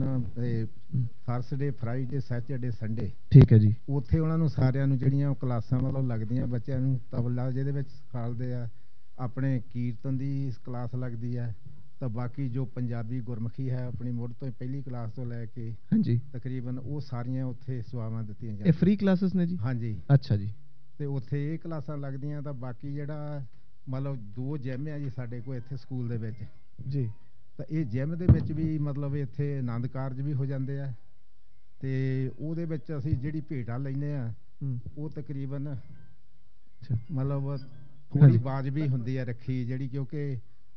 ਥਰਸਡੇ, ਫਰਾਈਡੇ, ਸੈਚਰਡੇ, ਸੰਡੇ, ਠੀਕ ਹੈ ਜੀ। ਉੱਥੇ ਉਹਨਾਂ ਨੂੰ ਸਾਰਿਆਂ ਨੂੰ ਜਿਹੜੀਆਂ ਕਲਾਸਾਂ ਮਤਲਬ ਲੱਗਦੀਆਂ ਬੱਚਿਆਂ ਨੂੰ, ਤਬਲਾ ਜਿਹਦੇ ਵਿੱਚ ਸਿਖਾਉਂਦੇ ਆ, ਆਪਣੇ ਕੀਰਤਨ ਦੀ ਕਲਾਸ ਲੱਗਦੀ ਹੈ, ਤਾਂ ਬਾਕੀ ਜੋ ਪੰਜਾਬੀ ਗੁਰਮੁਖੀ ਹੈ ਆਪਣੀ ਮੁੱਢ ਤੋਂ ਪਹਿਲੀ ਕਲਾਸ ਤੋਂ ਲੈ ਕੇ, ਹਾਂਜੀ, ਤਕਰੀਬਨ ਉਹ ਸਾਰੀਆਂ ਉੱਥੇ ਸੇਵਾਵਾਂ ਦਿੱਤੀਆਂ ਜਾਂਦੀਆਂ। ਇਹ ਫ੍ਰੀ ਕਲਾਸਿਸ ਨੇ ਜੀ? ਹਾਂਜੀ। ਅੱਛਾ ਜੀ। ਤੇ ਉੱਥੇ ਇਹ ਕਲਾਸਾਂ ਲੱਗਦੀਆਂ। ਤਾਂ ਬਾਕੀ ਜਿਹੜਾ ਮਤਲਬ ਦੋ ਜਿਮ ਆ ਜੀ ਸਾਡੇ ਕੋਲ ਇੱਥੇ ਸਕੂਲ ਦੇ ਵਿੱਚ ਜੀ, ਤਾਂ ਇਹ ਜਿਮ ਦੇ ਵਿੱਚ ਵੀ ਮਤਲਬ ਇੱਥੇ ਆਨੰਦ ਕਾਰਜ ਵੀ ਹੋ ਜਾਂਦੇ ਆ ਤੇ ਉਹਦੇ ਵਿੱਚ ਅਸੀਂ ਜਿਹੜੀ ਭੇਟਾ ਲੈਂਦੇ ਆ ਉਹ ਤਕਰੀਬਨ ਮਤਲਬ ਥੋੜੀ ਵਾਜਬੀ ਹੁੰਦੀ ਹੈ ਰੱਖੀ ਜਿਹੜੀ, ਕਿਉਂਕਿ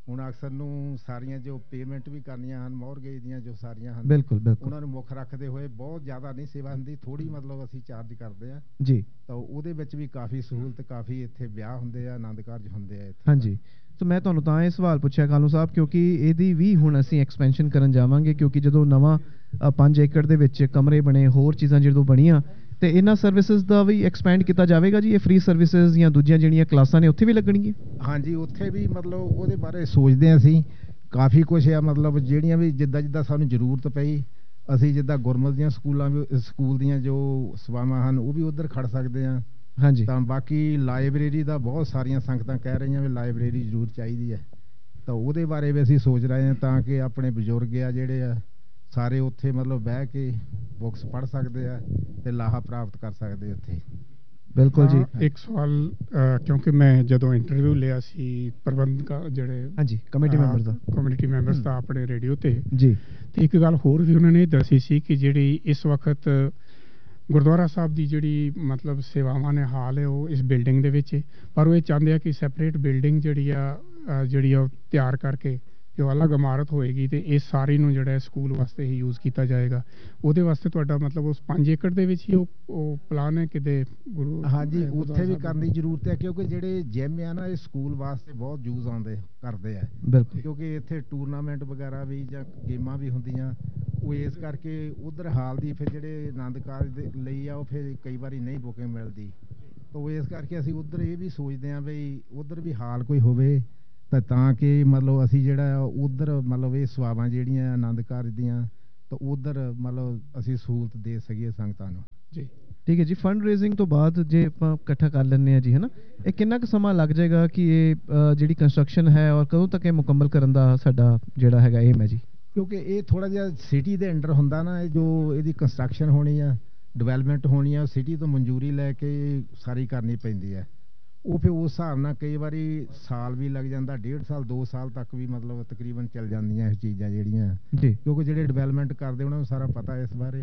ਹੁਣ ਅਕਸਰ ਨੂੰ ਸਾਰੀਆਂ ਜੋ ਪੇਮੈਂਟ ਵੀ ਕਰਨੀਆਂ ਹਨ ਮੌਰਗੇਜ ਦੀਆਂ ਜੋ ਸਾਰੀਆਂ ਹਨ ਬਿਲਕੁਲ ਬਿਲਕੁਲ ਉਹਨਾਂ ਨੂੰ ਮੁੱਖ ਰੱਖਦੇ ਹੋਏ ਬਹੁਤ ਜ਼ਿਆਦਾ ਨਹੀਂ ਸੇਵਾ ਹੁੰਦੀ, ਥੋੜੀ ਮਤਲਬ ਅਸੀਂ ਚਾਰਜ ਕਰਦੇ ਆ ਜੀ। ਤਾਂ ਉਹਦੇ ਵਿੱਚ ਵੀ ਕਾਫੀ ਸਹੂਲਤ, ਕਾਫੀ ਇੱਥੇ ਵਿਆਹ ਹੁੰਦੇ ਆ, ਆਨੰਦ ਕਾਰਜ ਹੁੰਦੇ ਆ ਇੱਥੇ। ਹਾਂਜੀ, ਸੋ ਮੈਂ ਤੁਹਾਨੂੰ ਤਾਂ ਇਹ ਸਵਾਲ ਪੁੱਛਿਆ ਕਾਲੂ ਸਾਹਿਬ ਕਿਉਂਕਿ ਇਹਦੀ ਵੀ ਹੁਣ ਅਸੀਂ ਐਕਸਪੈਂਸ਼ਨ ਕਰਨ ਜਾਵਾਂਗੇ, ਕਿਉਂਕਿ ਜਦੋਂ ਨਵਾਂ ਪੰਜ ਏਕੜ ਦੇ ਵਿੱਚ ਕਮਰੇ ਬਣੇ, ਹੋਰ ਚੀਜ਼ਾਂ ਜਦੋਂ ਬਣੀਆਂ, ਤੇ ਇਹਨਾਂ ਸਰਵਿਸਿਜ਼ ਦਾ ਵੀ ਐਕਸਪੈਂਡ ਕੀਤਾ ਜਾਵੇਗਾ ਜੀ। ਇਹ ਫ੍ਰੀ ਸਰਵਿਸਿਜ਼ ਜਾਂ ਦੂਜੀਆਂ ਜਿਹੜੀਆਂ ਕਲਾਸਾਂ ਨੇ ਉੱਥੇ ਵੀ ਲੱਗਣਗੀਆਂ? ਹਾਂਜੀ, ਉੱਥੇ ਵੀ ਮਤਲਬ ਉਹਦੇ ਬਾਰੇ ਸੋਚਦੇ ਹਾਂ ਅਸੀਂ, ਕਾਫੀ ਕੁਛ ਆ ਮਤਲਬ ਜਿਹੜੀਆਂ ਵੀ ਜਿੱਦਾਂ ਜਿੱਦਾਂ ਸਾਨੂੰ ਜ਼ਰੂਰਤ ਪਈ, ਅਸੀਂ ਜਿੱਦਾਂ ਗੁਰਮਤਿ ਦੀਆਂ ਸਕੂਲਾਂ ਵੀ ਸਕੂਲ ਦੀਆਂ ਜੋ ਸੇਵਾਵਾਂ ਹਨ ਉਹ ਵੀ ਉੱਧਰ ਖੜ ਸਕਦੇ ਹਾਂ। ਹਾਂਜੀ, ਤਾਂ ਬਾਕੀ ਲਾਇਬ੍ਰੇਰੀ ਦਾ ਬਹੁਤ ਸਾਰੀਆਂ ਸੰਗਤਾਂ ਕਹਿ ਰਹੀਆਂ ਵੀ ਲਾਇਬ੍ਰੇਰੀ ਜ਼ਰੂਰ ਚਾਹੀਦੀ ਹੈ, ਤਾਂ ਉਹਦੇ ਬਾਰੇ ਵੀ ਅਸੀਂ ਸੋਚ ਰਹੇ ਹਾਂ ਤਾਂ ਕਿ ਆਪਣੇ ਬਜ਼ੁਰਗ ਆ ਜਿਹੜੇ ਆ ਸਾਰੇ ਉੱਥੇ ਮਤਲਬ ਬਹਿ ਕੇ ਬੁੱਕਸ ਪੜ੍ਹ ਸਕਦੇ ਆ ਤੇ ਲਾਹਾ ਪ੍ਰਾਪਤ ਕਰ ਸਕਦੇ ਉੱਥੇ। ਬਿਲਕੁਲ ਜੀ। ਇੱਕ ਸਵਾਲ, ਕਿਉਂਕਿ ਮੈਂ ਜਦੋਂ ਇੰਟਰਵਿਊ ਲਿਆ ਸੀ ਪ੍ਰਬੰਧਕ ਜਿਹੜੇ ਹਾਂਜੀ ਕਮੇਟੀ ਮੈਂਬਰਸ ਦਾ ਕਮਿਊਨਿਟੀ ਮੈਂਬਰਸ ਦਾ ਆਪਣੇ ਰੇਡੀਓ ਤੇ ਜੀ, ਤੇ ਇੱਕ ਗੱਲ ਹੋਰ ਵੀ ਉਹਨਾਂ ਨੇ ਦੱਸੀ ਸੀ ਕਿ ਜਿਹੜੀ ਇਸ ਵਕਤ ਗੁਰਦੁਆਰਾ ਸਾਹਿਬ ਦੀ ਜਿਹੜੀ ਮਤਲਬ ਸੇਵਾਵਾਂ ਨੇ ਹਾਲ ਹੈ ਉਹ ਇਸ ਬਿਲਡਿੰਗ ਦੇ ਵਿੱਚ, ਪਰ ਉਹ ਇਹ ਚਾਹੁੰਦੇ ਆ ਕਿ ਸੈਪਰੇਟ ਬਿਲਡਿੰਗ ਜਿਹੜੀ ਆ ਜਿਹੜੀ ਆ ਉਹ ਤਿਆਰ ਕਰਕੇ ਜੋ ਅਲੱਗ ਇਮਾਰਤ ਹੋਏਗੀ ਤੇ ਇਹ ਸਾਰੀ ਨੂੰ ਜਿਹੜਾ ਸਕੂਲ ਵਾਸਤੇ ਹੀ ਯੂਜ਼ ਕੀਤਾ ਜਾਏਗਾ। ਉਹਦੇ ਵਾਸਤੇ ਤੁਹਾਡਾ ਮਤਲਬ ਉਸ ਪੰਜ ਏਕੜ ਦੇ ਵਿੱਚ ਹੀ ਉਹ ਉਹ ਪਲਾਨ ਹੈ ਕਿਤੇ ਗੁਰੂ? ਹਾਂਜੀ, ਉੱਥੇ ਵੀ ਕਰਨ ਦੀ ਜ਼ਰੂਰਤ ਹੈ ਕਿਉਂਕਿ ਜਿਹੜੇ ਜਿਮ ਆ ਨਾ ਇਹ ਸਕੂਲ ਵਾਸਤੇ ਬਹੁਤ ਯੂਜ਼ ਆਉਂਦੇ ਕਰਦੇ ਆ। ਬਿਲਕੁਲ, ਕਿਉਂਕਿ ਇੱਥੇ ਟੂਰਨਾਮੈਂਟ ਵਗੈਰਾ ਵੀ ਜਾਂ ਗੇਮਾਂ ਵੀ ਹੁੰਦੀਆਂ, ਉਹ ਇਸ ਕਰਕੇ ਉਧਰ ਹਾਲ ਦੀ ਫਿਰ ਜਿਹੜੇ ਆਨੰਦ ਕਾਰਜ ਦੇ ਲਈ ਆ ਉਹ ਫਿਰ ਕਈ ਵਾਰੀ ਨਹੀਂ ਬੁਕਿੰਗ ਮਿਲਦੀ, ਤਾਂ ਇਸ ਕਰਕੇ ਅਸੀਂ ਉਧਰ ਇਹ ਵੀ ਸੋਚਦੇ ਹਾਂ ਬਈ ਉਧਰ ਵੀ ਹਾਲ ਕੋਈ ਹੋਵੇ ਤਾਂ ਤਾਂ ਕਿ ਮਤਲਬ ਅਸੀਂ ਜਿਹੜਾ ਉਧਰ ਮਤਲਬ ਇਹ ਸੇਵਾਵਾਂ ਜਿਹੜੀਆਂ ਆਨੰਦ ਕਾਰਜ ਦੀਆਂ ਤਾਂ ਉਧਰ ਮਤਲਬ ਅਸੀਂ ਸਹੂਲਤ ਦੇ ਸਕੀਏ ਸੰਗਤਾਂ ਨੂੰ ਜੀ। ਠੀਕ ਹੈ ਜੀ। ਫੰਡ ਰੇਜ਼ਿੰਗ ਤੋਂ ਬਾਅਦ ਜੇ ਆਪਾਂ ਇਕੱਠਾ ਕਰ ਲੈਂਦੇ ਹਾਂ ਜੀ, ਹੈ ਨਾ, ਇਹ ਕਿੰਨਾ ਕੁ ਸਮਾਂ ਲੱਗ ਜਾਏਗਾ ਕਿ ਇਹ ਜਿਹੜੀ ਕੰਸਟਰਕਸ਼ਨ ਹੈ ਔਰ ਕਦੋਂ ਤੱਕ ਇਹ ਮੁਕੰਮਲ ਕਰਨ ਦਾ ਸਾਡਾ ਜਿਹੜਾ ਹੈਗਾ ਏਮ ਹੈ ਜੀ? ਕਿਉਂਕਿ ਇਹ ਥੋੜਾ ਜਿਹਾ ਸਿਟੀ ਦੇ ਅੰਡਰ ਹੁੰਦਾ ਨਾ, ਇਹ ਜੋ ਇਹਦੀ ਕੰਸਟਰਕਸ਼ਨ ਹੋਣੀ ਆ, ਡਿਵੈਲਪਮੈਂਟ ਹੋਣੀ ਆ, ਸਿਟੀ ਤੋਂ ਮਨਜ਼ੂਰੀ ਲੈ ਕੇ ਸਾਰੀ ਕਰਨੀ ਪੈਂਦੀ ਹੈ। ਉਹ ਫਿਰ ਉਸ ਹਿਸਾਬ ਨਾਲ ਕਈ ਵਾਰੀ ਸਾਲ ਵੀ ਲੱਗ ਜਾਂਦਾ, ਡੇਢ ਸਾਲ ਦੋ ਸਾਲ ਤੱਕ ਵੀ ਮਤਲਬ ਤਕਰੀਬਨ ਚੱਲ ਜਾਂਦੀਆਂ ਇਹ ਚੀਜ਼ਾਂ ਜਿਹੜੀਆਂ ਜੀ, ਕਿਉਂਕਿ ਜਿਹੜੇ ਡਿਵੈਲਪਮੈਂਟ ਕਰਦੇ ਉਹਨਾਂ ਨੂੰ ਸਾਰਾ ਪਤਾ ਇਸ ਬਾਰੇ।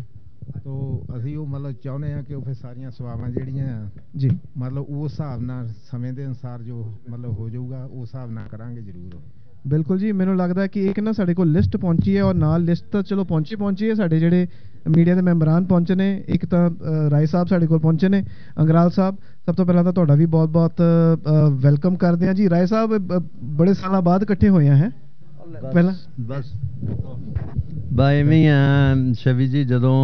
ਤਾਂ ਅਸੀਂ ਉਹ ਮਤਲਬ ਚਾਹੁੰਦੇ ਹਾਂ ਕਿ ਉਹ ਫਿਰ ਸਾਰੀਆਂ ਸੇਵਾਵਾਂ ਜਿਹੜੀਆਂ ਜੀ ਮਤਲਬ ਉਸ ਹਿਸਾਬ ਨਾਲ ਸਮੇਂ ਦੇ ਅਨੁਸਾਰ ਜੋ ਮਤਲਬ ਹੋ ਜਾਊਗਾ ਉਸ ਹਿਸਾਬ ਨਾਲ ਕਰਾਂਗੇ ਜ਼ਰੂਰ। ਬਿਲਕੁਲ ਜੀ, ਮੈਨੂੰ ਲੱਗਦਾ ਕਿ ਇੱਕ ਨਾ ਸਾਡੇ ਕੋਲ ਲਿਸਟ ਪਹੁੰਚੀ ਹੈ ਔਰ ਨਾਲ ਲਿਸਟ ਤਾਂ ਚਲੋ ਪਹੁੰਚੀ ਪਹੁੰਚੀ ਹੈ, ਸਾਡੇ ਜਿਹੜੇ ਮੀਡੀਆ ਦੇ ਮੈਂਬਰਾਂ ਪਹੁੰਚੇ ਨੇ, ਇੱਕ ਤਾਂ ਰਾਏ ਸਾਹਿਬ ਸਾਡੇ ਕੋਲ ਪਹੁੰਚੇ ਨੇ। ਅੰਗਰਾਲ ਸਾਹਿਬ, ਸਭ ਤੋਂ ਪਹਿਲਾਂ ਤਾਂ ਤੁਹਾਡਾ ਵੀ ਬਹੁਤ ਬਹੁਤ ਵੈਲਕਮ ਕਰਦੇ ਹਾਂ ਜੀ। ਰਾਏ ਸਾਹਿਬ ਬੜੇ ਸਾਲਾਂ ਬਾਅਦ ਇਕੱਠੇ ਹੋਏ ਹੈ ਪਹਿਲਾਂ? ਬਸ ਬਾਈ ਐਵੇਂ ਆ ਸ਼ਵੀ ਜੀ, ਜਦੋਂ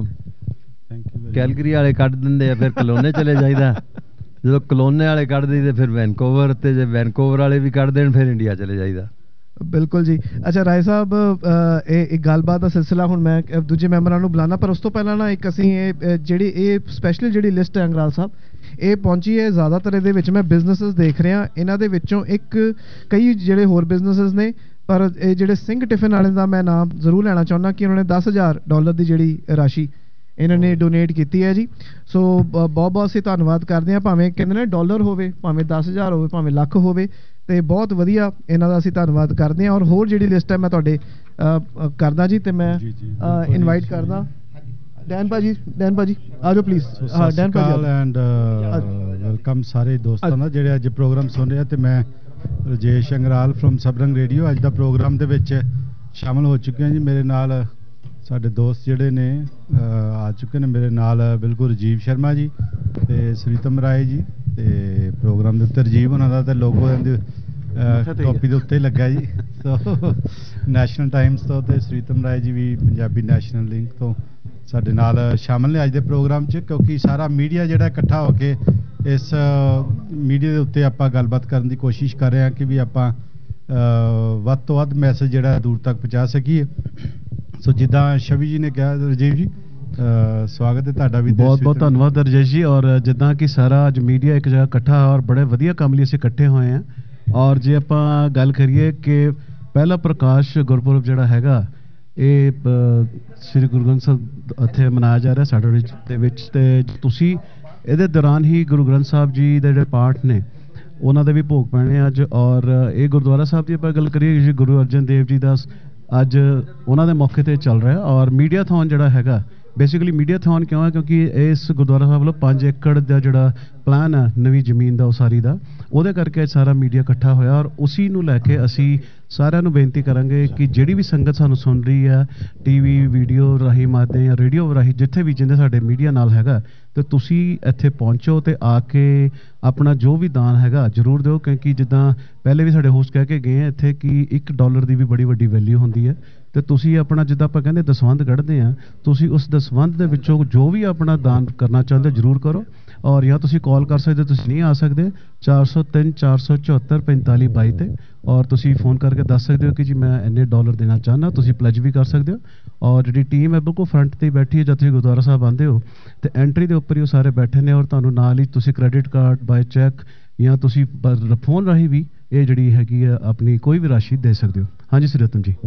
ਕੈਲਗਰੀ ਵਾਲੇ ਕੱਢ ਦਿੰਦੇ ਆ ਫਿਰ ਕਲੋਨੇ ਚਲੇ ਜਾਈਦਾ, ਜਦੋਂ ਕਲੋਨੇ ਵਾਲੇ ਕੱਢ ਦਈਦੇ ਫਿਰ ਵੈਨਕੂਵਰ, ਤੇ ਜੇ ਵੈਨਕੂਵਰ ਵਾਲੇ ਵੀ ਕੱਢ ਦੇਣ ਫਿਰ ਇੰਡੀਆ ਚਲੇ ਜਾਈਦਾ। ਬਿਲਕੁਲ ਜੀ। ਅੱਛਾ ਰਾਏ ਸਾਹਿਬ, ਇਹ ਇੱਕ ਗੱਲਬਾਤ ਦਾ ਸਿਲਸਿਲਾ ਹੁਣ ਮੈਂ ਦੂਜੇ ਮੈਂਬਰਾਂ ਨੂੰ ਬੁਲਾਉਣਾ, ਪਰ ਉਸ ਤੋਂ ਪਹਿਲਾਂ ਨਾ ਇੱਕ ਅਸੀਂ ਇਹ ਜਿਹੜੀ ਇਹ ਸਪੈਸ਼ਲੀ ਜਿਹੜੀ ਲਿਸਟ ਹੈ ਅੰਗਰਾਲ ਸਾਹਿਬ, ਇਹ ਪਹੁੰਚੀ ਹੈ ਜ਼ਿਆਦਾਤਰ ਇਹਦੇ ਵਿੱਚ ਮੈਂ ਬਿਜ਼ਨਸਿਸ ਦੇਖ ਰਿਹਾ, ਇਹਨਾਂ ਦੇ ਵਿੱਚੋਂ ਇੱਕ ਕਈ ਜਿਹੜੇ ਹੋਰ ਬਿਜ਼ਨਸਿਸ ਨੇ, ਪਰ ਇਹ ਜਿਹੜੇ ਸਿੰਘ ਟਿਫਨ ਵਾਲੇ ਦਾ ਮੈਂ ਨਾਮ ਜ਼ਰੂਰ ਲੈਣਾ ਚਾਹੁੰਦਾ ਕਿ ਉਹਨਾਂ ਨੇ ਦਸ ਹਜ਼ਾਰ ਡਾਲਰ ਦੀ ਜਿਹੜੀ ਰਾਸ਼ੀ ਇਹਨਾਂ ਨੇ ਡੋਨੇਟ ਕੀਤੀ ਹੈ ਜੀ। ਸੋ ਬਹੁਤ ਬਹੁਤ ਅਸੀਂ ਧੰਨਵਾਦ ਕਰਦੇ ਹਾਂ, ਭਾਵੇਂ ਕਹਿੰਦੇ ਨੇ ਡਾਲਰ ਹੋਵੇ, ਭਾਵੇਂ ਦਸ ਹਜ਼ਾਰ ਹੋਵੇ, ਭਾਵੇਂ ਲੱਖ ਹੋਵੇ, ਤੇ ਬਹੁਤ ਵਧੀਆ ਇਹਨਾਂ ਦਾ ਅਸੀਂ ਧੰਨਵਾਦ ਕਰਦੇ ਹਾਂ। ਔਰ ਹੋਰ ਜਿਹੜੀ ਲਿਸਟ ਹੈ ਮੈਂ ਤੁਹਾਡੇ ਕਰਦਾ ਜੀ, ਤੇ ਮੈਂ ਇਨਵਾਈਟ ਕਰਦਾ ਡੈਨ ਭਾਜੀ। ਡੈਨ ਭਾਜੀ ਆ ਜਾਓ ਪਲੀਜ਼। ਹਾਂ ਡੈਨ ਭਾਜੀ ਐਂਡ ਵੈਲਕਮ ਸਾਰੇ ਦੋਸਤਾਂ ਦਾ ਜਿਹੜੇ ਅੱਜ ਪ੍ਰੋਗਰਾਮ ਸੁਣ ਰਹੇ ਆ, ਤੇ ਮੈਂ ਰਜੇਸ਼ ਅੰਗਰਾਲ ਫਰੋਮ ਸਬਰੰਗ ਰੇਡੀਓ ਅੱਜ ਦਾ ਪ੍ਰੋਗਰਾਮ ਦੇ ਵਿੱਚ ਸ਼ਾਮਲ ਹੋ ਚੁੱਕੇ ਹਾਂ ਜੀ। ਮੇਰੇ ਨਾਲ ਸਾਡੇ ਦੋਸਤ ਜਿਹੜੇ ਨੇ ਆ ਚੁੱਕੇ ਨੇ, ਮੇਰੇ ਨਾਲ ਬਿਲਕੁਲ ਰਾਜੀਵ ਸ਼ਰਮਾ ਜੀ ਤੇ ਸ੍ਰੀਤਮ ਰਾਏ ਜੀ, ਤੇ ਪ੍ਰੋਗਰਾਮ ਦੇ ਉੱਤੇ ਰਾਜੀਵ ਉਹਨਾਂ ਦਾ ਤੇ ਲੋਗੋ ਦੇ ਟੋਪੀ ਦੇ ਉੱਤੇ ਲੱਗਾ ਜੀ। ਸੋ ਨੈਸ਼ਨਲ ਟਾਈਮਸ ਤੋਂ ਤੇ ਸ੍ਰੀਤਮ ਰਾਏ ਜੀ ਵੀ ਪੰਜਾਬੀ ਨੈਸ਼ਨਲ ਲਿੰਕ ਤੋਂ ਸਾਡੇ ਨਾਲ ਸ਼ਾਮਲ ਨੇ ਅੱਜ ਦੇ ਪ੍ਰੋਗਰਾਮ 'ਚ, ਕਿਉਂਕਿ ਸਾਰਾ ਮੀਡੀਆ ਜਿਹੜਾ ਇਕੱਠਾ ਹੋ ਕੇ ਇਸ ਮੀਡੀਆ ਦੇ ਉੱਤੇ ਆਪਾਂ ਗੱਲਬਾਤ ਕਰਨ ਦੀ ਕੋਸ਼ਿਸ਼ ਕਰ ਰਹੇ ਹਾਂ ਕਿ ਵੀ ਆਪਾਂ ਵੱਧ ਤੋਂ ਵੱਧ ਮੈਸੇਜ ਜਿਹੜਾ ਦੂਰ ਤੱਕ ਪਹੁੰਚਾ ਸਕੀਏ। ਸੋ ਜਿੱਦਾਂ ਸ਼ਵੀ ਜੀ ਨੇ ਕਿਹਾ, ਰਾਜੀਵ ਜੀ ਸਵਾਗਤ ਹੈ ਤੁਹਾਡਾ ਵੀ। ਬਹੁਤ ਬਹੁਤ ਧੰਨਵਾਦ ਰਜੇਸ਼ ਜੀ। ਔਰ ਜਿੱਦਾਂ ਕਿ ਸਾਰਾ ਅੱਜ ਮੀਡੀਆ ਇੱਕ ਜਗ੍ਹਾ ਇਕੱਠਾ ਔਰ ਬੜੇ ਵਧੀਆ ਕੰਮ ਲਈ ਅਸੀਂ ਇਕੱਠੇ ਹੋਏ ਹਾਂ। ਔਰ ਜੇ ਆਪਾਂ ਗੱਲ ਕਰੀਏ ਕਿ ਪਹਿਲਾ ਪ੍ਰਕਾਸ਼ ਗੁਰਪੁਰਬ ਜਿਹੜਾ ਹੈਗਾ ਇਹ ਸ੍ਰੀ ਗੁਰੂ ਗ੍ਰੰਥ ਸਾਹਿਬ ਇੱਥੇ ਮਨਾਇਆ ਜਾ ਰਿਹਾ ਸਾਡੇ ਦੇ ਵਿੱਚ, ਤੇ ਤੁਸੀਂ ਇਹਦੇ ਦੌਰਾਨ ਹੀ ਗੁਰੂ ਗ੍ਰੰਥ ਸਾਹਿਬ ਜੀ ਦੇ ਜਿਹੜੇ ਪਾਠ ਨੇ ਉਹਨਾਂ ਦੇ ਵੀ ਭੋਗ ਪੈਣੇ ਅੱਜ। ਔਰ ਇਹ ਗੁਰਦੁਆਰਾ ਸਾਹਿਬ ਦੀ ਆਪਾਂ ਗੱਲ ਕਰੀਏ ਜੀ, ਗੁਰੂ ਅਰਜਨ ਦੇਵ ਜੀ ਦਾ ਅੱਜ ਉਹਨਾਂ ਦੇ ਮੌਕੇ ਤੇ ਚੱਲ ਰਿਹਾ। ਔਰ ਮੀਡੀਆਥੌਨ ਜਿਹੜਾ ਹੈਗਾ, ਬੇਸਿਕਲੀ ਮੀਡੀਆਥੌਨ ਕਿਉਂ ਹੈ, ਕਿਉਂਕਿ ਇਸ ਗੁਰਦੁਆਰਾ ਸਾਹਿਬ ਵੱਲੋਂ ਪੰਜ ਏਕੜ ਦਾ ਜਿਹੜਾ ਪਲਾਨ ਹੈ ਨਵੀਂ ਜ਼ਮੀਨ ਦਾ ਉਸਾਰੀ ਦਾ, ਉਹਦੇ ਕਰਕੇ ਸਾਰਾ ਮੀਡੀਆ ਇਕੱਠਾ ਹੋਇਆ ਔਰ ਉਸੀ ਨੂੰ ਲੈ ਕੇ ਅਸੀਂ ਸਾਰਿਆਂ ਨੂੰ ਬੇਨਤੀ ਕਰਾਂਗੇ ਕਿ ਜਿਹੜੀ ਵੀ ਸੰਗਤ ਸਾਨੂੰ ਸੁਣ ਰਹੀ ਹੈ ਟੀਵੀ ਵੀਡੀਓ ਰਾਹੀਂ ਮਾਧਿਅਮ ਜਾਂ ਰੇਡੀਓ ਰਾਹੀਂ ਜਿੱਥੇ ਵੀ ਜਿੰਨੇ ਸਾਡੇ ਮੀਡੀਆ ਨਾਲ ਹੈਗਾ, ਤੇ ਤੁਸੀਂ ਇੱਥੇ ਪਹੁੰਚੋ ਤੇ ਆ ਕੇ ਆਪਣਾ ਜੋ ਵੀ ਦਾਨ ਹੈਗਾ ਜ਼ਰੂਰ ਦਿਓ, ਕਿਉਂਕਿ ਜਿੱਦਾਂ ਪਹਿਲੇ ਵੀ ਸਾਡੇ ਹੋਸਟ ਕਹਿ ਕੇ ਗਏ ਆ ਇੱਥੇ ਕਿ ਇੱਕ ਡਾਲਰ ਦੀ ਵੀ ਬੜੀ ਵੱਡੀ ਵੈਲਿਊ ਹੁੰਦੀ ਹੈ। ਤੇ ਤੁਸੀਂ ਆਪਣਾ ਜਿੱਦਾਂ ਆਪਾਂ ਕਹਿੰਦੇ ਦਸਵੰਧ ਕੱਢਦੇ ਆ, ਤੁਸੀਂ ਉਸ ਦਸਵੰਧ ਦੇ ਵਿੱਚੋਂ ਜੋ ਵੀ ਆਪਣਾ ਦਾਨ ਕਰਨਾ ਚਾਹੁੰਦੇ ਜ਼ਰੂਰ ਕਰੋ। ਔਰ ਜਾਂ ਤੁਸੀਂ ਕਾਲ ਕਰ ਸਕਦੇ, ਤੁਸੀਂ ਨਹੀਂ ਆ ਸਕਦੇ ਚਾਰ ਸੌ ਤਿੰਨ ਚਾਰ ਸੌ ਚੁਹੱਤਰ ਪੈਂਤਾਲੀ ਬਾਈ ਤੇ, ਔਰ ਤੁਸੀਂ ਫੋਨ ਕਰਕੇ ਦੱਸ ਸਕਦੇ ਹੋ ਕਿ ਜੀ ਮੈਂ ਇੰਨੇ ਡਾਲਰ ਦੇਣਾ ਚਾਹੁੰਦਾ। ਤੁਸੀਂ ਪਲੈਜ ਵੀ ਕਰ ਸਕਦੇ ਹੋ। ਔਰ ਜਿਹੜੀ ਟੀਮ ਹੈ ਬਿਲਕੁਲ ਫਰੰਟ ਤੇ ਬੈਠੀ ਹੈ, ਜਦ ਤੁਸੀਂ ਗੁਰਦੁਆਰਾ ਸਾਹਿਬ ਆਉਂਦੇ ਹੋ ਤੇ ਐਂਟਰੀ ਦੇ ਉੱਪਰ ਹੀ ਉਹ ਸਾਰੇ ਬੈਠੇ ਨੇ, ਔਰ ਤੁਹਾਨੂੰ ਨਾਲ ਹੀ ਤੁਸੀਂ ਕ੍ਰੈਡਿਟ ਕਾਰਡ ਬਾਈ ਚੈੱਕ ਜਾਂ ਤੁਸੀਂ ਫੋਨ ਰਾਹੀਂ ਵੀ ਇਹ ਜਿਹੜੀ ਹੈਗੀ ਆ ਆਪਣੀ ਕੋਈ ਵੀ ਰਾਸ਼ੀ ਦੇ ਸਕਦੇ ਹੋ। ਹਾਂਜੀ ਸ੍ਰੀ ਰਤਨ ਜੀ।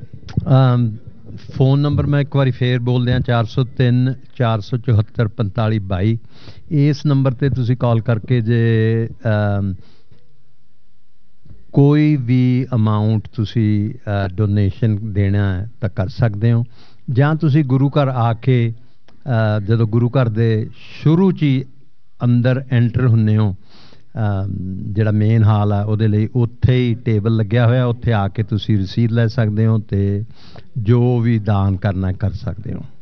ਫੋਨ ਨੰਬਰ ਮੈਂ ਇੱਕ ਵਾਰੀ ਫੇਰ ਬੋਲ ਦਿਆਂ, ਚਾਰ ਸੌ ਤਿੰਨ ਚਾਰ ਸੌ ਚੁਹੱਤਰ ਪੰਤਾਲੀ ਬਾਈ। ਇਸ ਨੰਬਰ ਤੇ ਤੁਸੀਂ ਕਾਲ ਕਰਕੇ ਜੇ ਕੋਈ ਵੀ ਅਮਾਊਂਟ ਤੁਸੀਂ ਡੋਨੇਸ਼ਨ ਦੇਣਾ ਹੈ ਤਾਂ ਕਰ ਸਕਦੇ ਹੋ, ਜਾਂ ਤੁਸੀਂ ਗੁਰੂ ਘਰ ਆ ਕੇ ਜਦੋਂ ਗੁਰੂ ਘਰ ਦੇ ਸ਼ੁਰੂ 'ਚ ਹੀ ਅੰਦਰ ਐਂਟਰ ਹੁੰਦੇ ਹੋ, ਜਿਹੜਾ ਮੇਨ ਹਾਲ ਆ ਉਹਦੇ ਲਈ ਉੱਥੇ ਹੀ ਟੇਬਲ ਲੱਗਿਆ ਹੋਇਆ, ਉੱਥੇ ਆ ਕੇ ਤੁਸੀਂ ਰਸੀਦ ਲੈ ਸਕਦੇ ਹੋ ਤੇ ਜੋ ਵੀ ਦਾਨ ਕਰਨਾ ਕਰ ਸਕਦੇ ਹੋ।